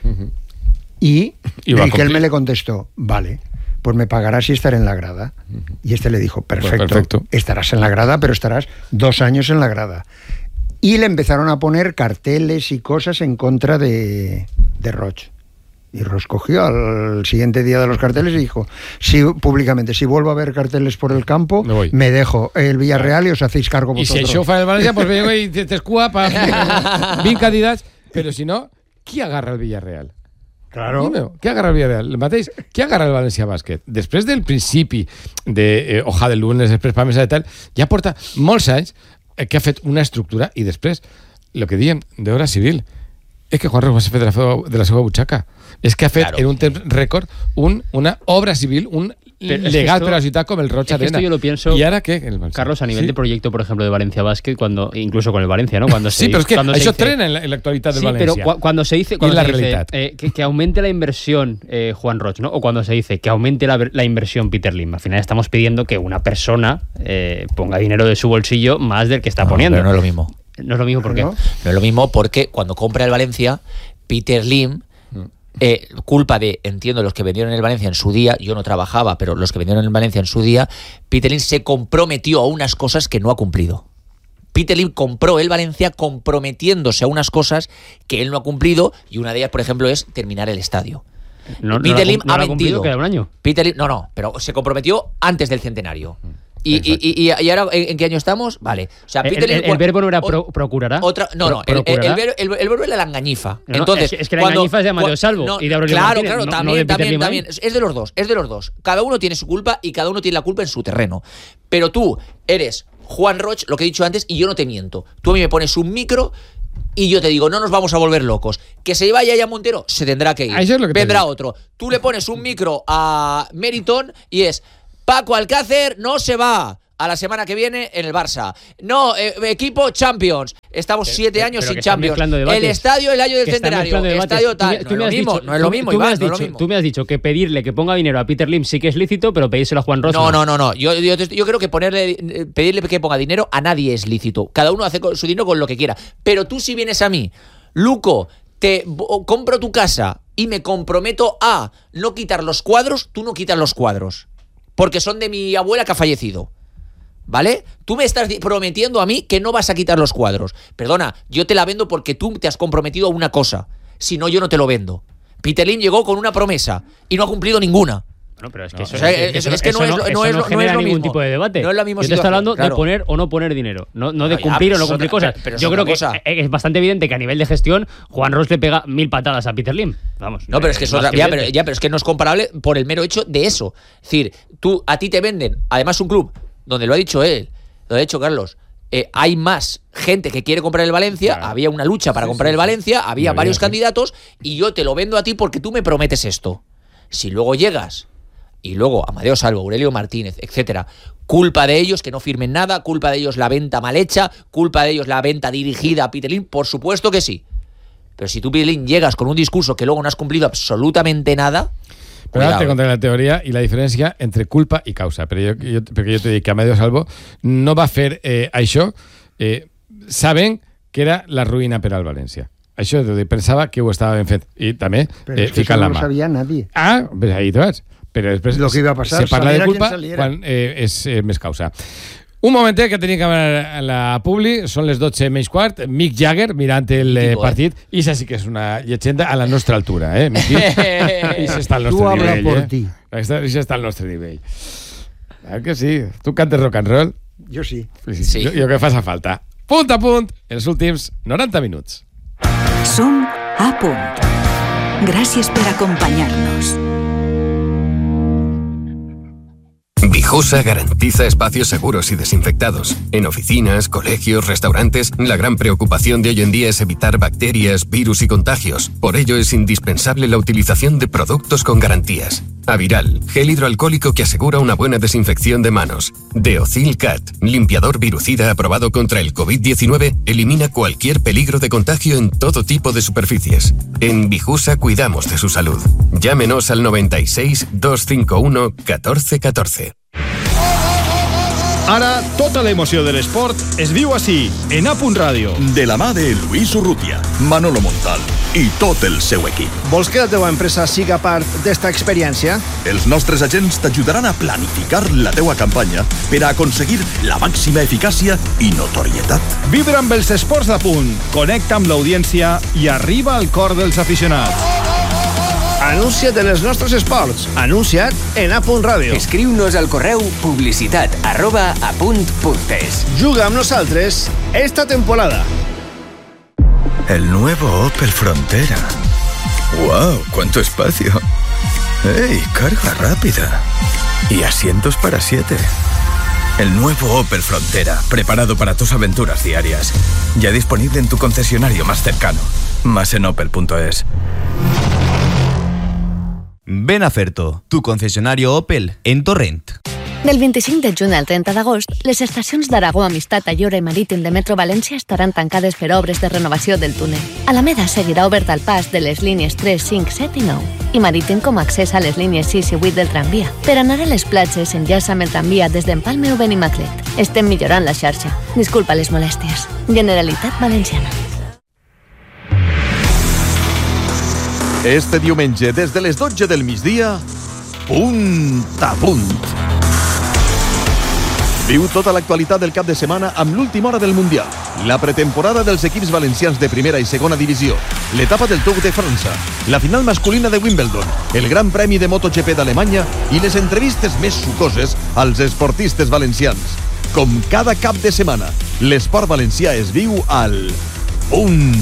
Speaker 2: Y
Speaker 1: Y va a
Speaker 2: Riquelme
Speaker 1: cumplir.
Speaker 2: le contestó, vale, pues me pagarás y estaré en la grada. Y este le dijo, perfecto,
Speaker 1: perfecto.
Speaker 2: estarás en la grada, pero estarás dos años en la grada. Y le empezaron a poner carteles y cosas en contra de, de Roch. Y Roch cogió al siguiente día de los carteles y dijo, si, públicamente, si vuelvo a ver carteles por el campo,
Speaker 1: Me voy.
Speaker 2: me dejo el Villarreal y os hacéis cargo
Speaker 1: Y si
Speaker 2: vosotros.
Speaker 1: això ho fa el València, pues vengo y te escua para vint candidats. Però si no, qui agarra el Villarreal?
Speaker 2: Claro.
Speaker 1: Dime, qui agarra el Villarreal? El mateix. Qui agarra el València Bàsquet? Després del principi de eh, Hoja de Lunes, després Pamesa de tal, ja porta molts anys eh, que ha fet una estructura i després, el que diem d'obra civil, és que Juan Ros va ser fet de la, seva, de la seva butxaca. És que ha fet
Speaker 4: Claro.
Speaker 1: en un temps rècord un, una obra civil, un
Speaker 3: Pero es que
Speaker 1: legal
Speaker 3: esto-
Speaker 1: per a la ciutat com el Roig
Speaker 3: es que
Speaker 1: Arena.
Speaker 3: esto yo lo pienso,
Speaker 1: ¿Y ahora qué? El València.
Speaker 3: Carlos, a nivel
Speaker 1: Sí.
Speaker 3: de proyecto, por ejemplo, de Valencia Basket, cuando, incluso con el Valencia, ¿no? Cuando se,
Speaker 1: Sí, però és que
Speaker 3: cuando se
Speaker 1: això
Speaker 3: dice-
Speaker 1: trena en la- en l'actualitat del
Speaker 3: Sí,
Speaker 1: València.
Speaker 3: pero cu- cuando se dice,
Speaker 1: Y
Speaker 3: cuando
Speaker 1: la
Speaker 3: se dice,
Speaker 1: realidad.
Speaker 3: eh, que, que aumente la inversión eh, Juan Roch, ¿no? O cuando se dice que aumente la, la inversión Peter Lim. Al final estamos pidiendo que una persona eh, ponga dinero de su bolsillo más del que está
Speaker 4: No,
Speaker 3: poniendo.
Speaker 4: pero no es lo mismo.
Speaker 3: No es lo mismo porque...
Speaker 2: ¿No?
Speaker 4: No es lo mismo porque cuando compra el Valencia, Peter Lim, eh, culpa de, entiendo, los que vendieron el Valencia en su día, yo no trabajaba, pero los que vendieron el Valencia en su día, Peter Lim se comprometió a unas cosas que no ha cumplido. Peter Lim compró el Valencia comprometiéndose a unas cosas que él no ha cumplido, y una de ellas, por ejemplo, es terminar el estadio.
Speaker 3: No,
Speaker 4: Peter
Speaker 3: no
Speaker 4: Lim
Speaker 3: no
Speaker 4: ha
Speaker 3: lo
Speaker 4: mentido.
Speaker 3: Queda un año.
Speaker 4: Peter Lim, no, no, pero se comprometió antes del centenario. Y, y, y, y ahora, ¿en qué año estamos? Vale. O sea, Peter
Speaker 3: el,
Speaker 4: Lim,
Speaker 3: el, el verbo no era pro, procurará.
Speaker 4: Otra, no, no,
Speaker 3: Pro,
Speaker 4: el, el, el, verbo, el, el verbo era la engañifa.
Speaker 3: No,
Speaker 4: Entonces,
Speaker 3: es, es que la
Speaker 4: cuando,
Speaker 3: engañifa es de Amadeo Salvo
Speaker 4: no,
Speaker 3: y de Aurelio
Speaker 4: Claro,
Speaker 3: Martínez,
Speaker 4: claro,
Speaker 3: no,
Speaker 4: también,
Speaker 3: no de
Speaker 4: también,
Speaker 3: Peter
Speaker 4: también. Es de los dos, es de los dos. Cada uno tiene su culpa y cada uno tiene la culpa en su terreno. Pero tú eres Juan Roch, lo que he dicho antes, y yo no te miento. Tú a mí me pones un micro y yo te digo, no nos vamos a volver locos. Que se vaya ya Montero, se tendrá que ir.
Speaker 1: Eso es lo que
Speaker 4: Vendrá otro. Tú le pones un micro a Meriton y es Paco Alcácer no se va a la semana que viene en el Barça. No, eh, equipo Champions. Estamos pero, siete años
Speaker 3: pero
Speaker 4: sin Champions.
Speaker 3: El
Speaker 4: estadio, el año del centenario. El estadio tal.
Speaker 3: Tú,
Speaker 4: no, es lo mismo,
Speaker 3: dicho,
Speaker 4: no es lo mismo,
Speaker 3: tú,
Speaker 4: Iván,
Speaker 3: me has
Speaker 4: no
Speaker 3: dicho,
Speaker 4: es lo mismo.
Speaker 3: Tú me has dicho que pedirle que ponga dinero a Peter Lim sí que es lícito, pero pedírselo a Juan Roch.
Speaker 4: No, no, no, no. Yo, yo, yo creo que ponerle, pedirle que ponga dinero a nadie es lícito. Cada uno hace su dinero con lo que quiera. Pero tú si vienes a mí, Luco, te compro tu casa y me comprometo a no quitar los cuadros, tú no quitas los cuadros. Porque son de mi abuela que ha fallecido. ¿Vale? Tú me estás prometiendo a mí que no vas a quitar los cuadros. Perdona, yo te la vendo porque tú te has comprometido a una cosa. Si no, yo no te lo vendo. Peter Lim llegó con una promesa y no ha cumplido ninguna.
Speaker 3: Bueno, pero es que,
Speaker 4: no,
Speaker 3: eso,
Speaker 4: o sea,
Speaker 3: es,
Speaker 4: es,
Speaker 3: eso,
Speaker 4: es que no,
Speaker 3: eso
Speaker 4: es,
Speaker 3: no,
Speaker 4: no,
Speaker 3: eso
Speaker 4: no
Speaker 3: no genera
Speaker 4: es lo
Speaker 3: ningún
Speaker 4: mismo.
Speaker 3: tipo de debate.
Speaker 4: No es la misma
Speaker 3: Yo te estoy hablando
Speaker 4: claro.
Speaker 3: de poner o no poner dinero, no, no de
Speaker 4: no,
Speaker 3: cumplir
Speaker 4: ya,
Speaker 3: o no cumplir
Speaker 4: otra,
Speaker 3: cosas.
Speaker 4: pero, pero
Speaker 3: Yo creo
Speaker 4: cosa.
Speaker 3: que es bastante evidente que a nivel de gestión Juan Roch le pega mil patadas a Peter Lim. Vamos.
Speaker 4: No, pero es que, es otra,
Speaker 3: que
Speaker 4: ya, pero, ya, pero es que no es comparable por el mero hecho de eso. Es decir, tú a ti te venden, además un club donde lo ha dicho él, lo ha dicho Carlos. Eh, hay más gente que quiere comprar el Valencia, claro. Había una lucha para sí, comprar sí, el Valencia, sí. había no, varios sí. candidatos y yo te lo vendo a ti porque tú me prometes esto. Si luego llegas y luego Amadeo Salvo, Aurelio Martínez, etcétera, culpa de ellos que no firmen nada, culpa de ellos la venta mal hecha, culpa de ellos la venta dirigida a Peter Lim, por supuesto que sí. Pero si tú, Peter Lim, llegas con un discurso que luego no has cumplido absolutamente nada...
Speaker 1: Però ara te contaré la teoria i la diferència entre culpa i causa. Però jo, jo, perquè jo t'he dit que Amadeo Salvo no va fer eh, això eh, sabent que era la ruïna per al València. Això t'ho dic, pensava que ho estava ben fet. I també eh, ficant la mà.
Speaker 2: Però no sabia nadie.
Speaker 1: Ah, pues ahí te vas. Però després
Speaker 2: Lo que iba a pasar,
Speaker 1: se parla de culpa quan eh, és eh, més causa. Un momentet que tenia que veure la Publi, són les dotze menys quart, Mick Jagger mirant el eh, partit, eh? i això sí que és una llegenda a la nostra altura, eh? I això està al nostre
Speaker 2: tu
Speaker 1: nivell,
Speaker 2: por
Speaker 1: eh?
Speaker 2: ti.
Speaker 1: Això està al nostre nivell. Clar que sí. Tu cantes rock and roll?
Speaker 2: Jo sí.
Speaker 1: sí, sí. Jo, jo que fas a falta. Punt a punt, els últims noranta minuts.
Speaker 6: Som a punt. Gràcies per acompanyar-nos.
Speaker 7: Vijosa garantiza espacios seguros y desinfectados. En oficinas, colegios, restaurantes, la gran preocupación de hoy en día es evitar bacterias, virus y contagios. Por ello es indispensable la utilización de productos con garantías. Aviral, gel hidroalcohólico que asegura una buena desinfección de manos. Deocil Cat, limpiador virucida aprobado contra el covid diecinueve, elimina cualquier peligro de contagio en todo tipo de superficies. En Vijusa cuidamos de su salud. Llámenos al noventa y seis, doscientos cincuenta y uno, catorce catorce.
Speaker 8: Ara, tota l'emoció de l'esport es viu així, en A Punt Ràdio.
Speaker 9: De la mà de Luis Urrutia, Manolo Montal i tot el seu equip.
Speaker 10: Vols que la teva empresa siga part d'esta experiència?
Speaker 9: Els nostres agents t'ajudaran a planificar la teua campanya per a aconseguir la màxima eficàcia i notorietat.
Speaker 8: Vibra amb els esports d'A Punt, connecta amb l'audiència i arriba al cor dels aficionats.
Speaker 10: Anuncia't en els nostres esports. Anuncia't en A Punt Ràdio.
Speaker 11: Escriu-nos al correu publicitat arroba apunt.es.
Speaker 10: Juga amb nosaltres esta temporada.
Speaker 12: El nuevo Opel Frontera. ¡Wow! ¡Cuánto espacio! ¡Ey! Carga rápida. Y asientos para siete. El nuevo Opel Frontera, preparado para tus aventuras diarias. Ya disponible en tu concesionario más cercano. Más en opel punto es.
Speaker 13: Ven a Ferto, tu concesionario Opel en Torrent.
Speaker 14: Del vint-i-cinc de juny al trenta d'agost, les estacions d'Aragó, Amistat, Ayora i Marítim de Metro València estaran tancades per obres de renovació del túnel. Alameda seguirà obert al pas de les línies tres, cinc, set i nou i Marítim com a accés a les línies sis i vuit del tramvia. Per anar a les platges, enllaça amb el tramvia des d'Empalme o Benimaclet. Estem millorant la xarxa. Disculpa les molèsties. Generalitat Valenciana.
Speaker 9: Este diumenge, des de les dotze del migdia, Punt a Punt. Viu tota l'actualitat del cap de setmana amb l'última hora del Mundial, la pretemporada dels equips valencians de primera i segona divisió, l'etapa del Tour de França, la final masculina de Wimbledon, el Gran Premi de MotoGP d'Alemanya i les entrevistes més sucoses als esportistes valencians. Com cada cap de setmana, l'esport valencià es viu al Punt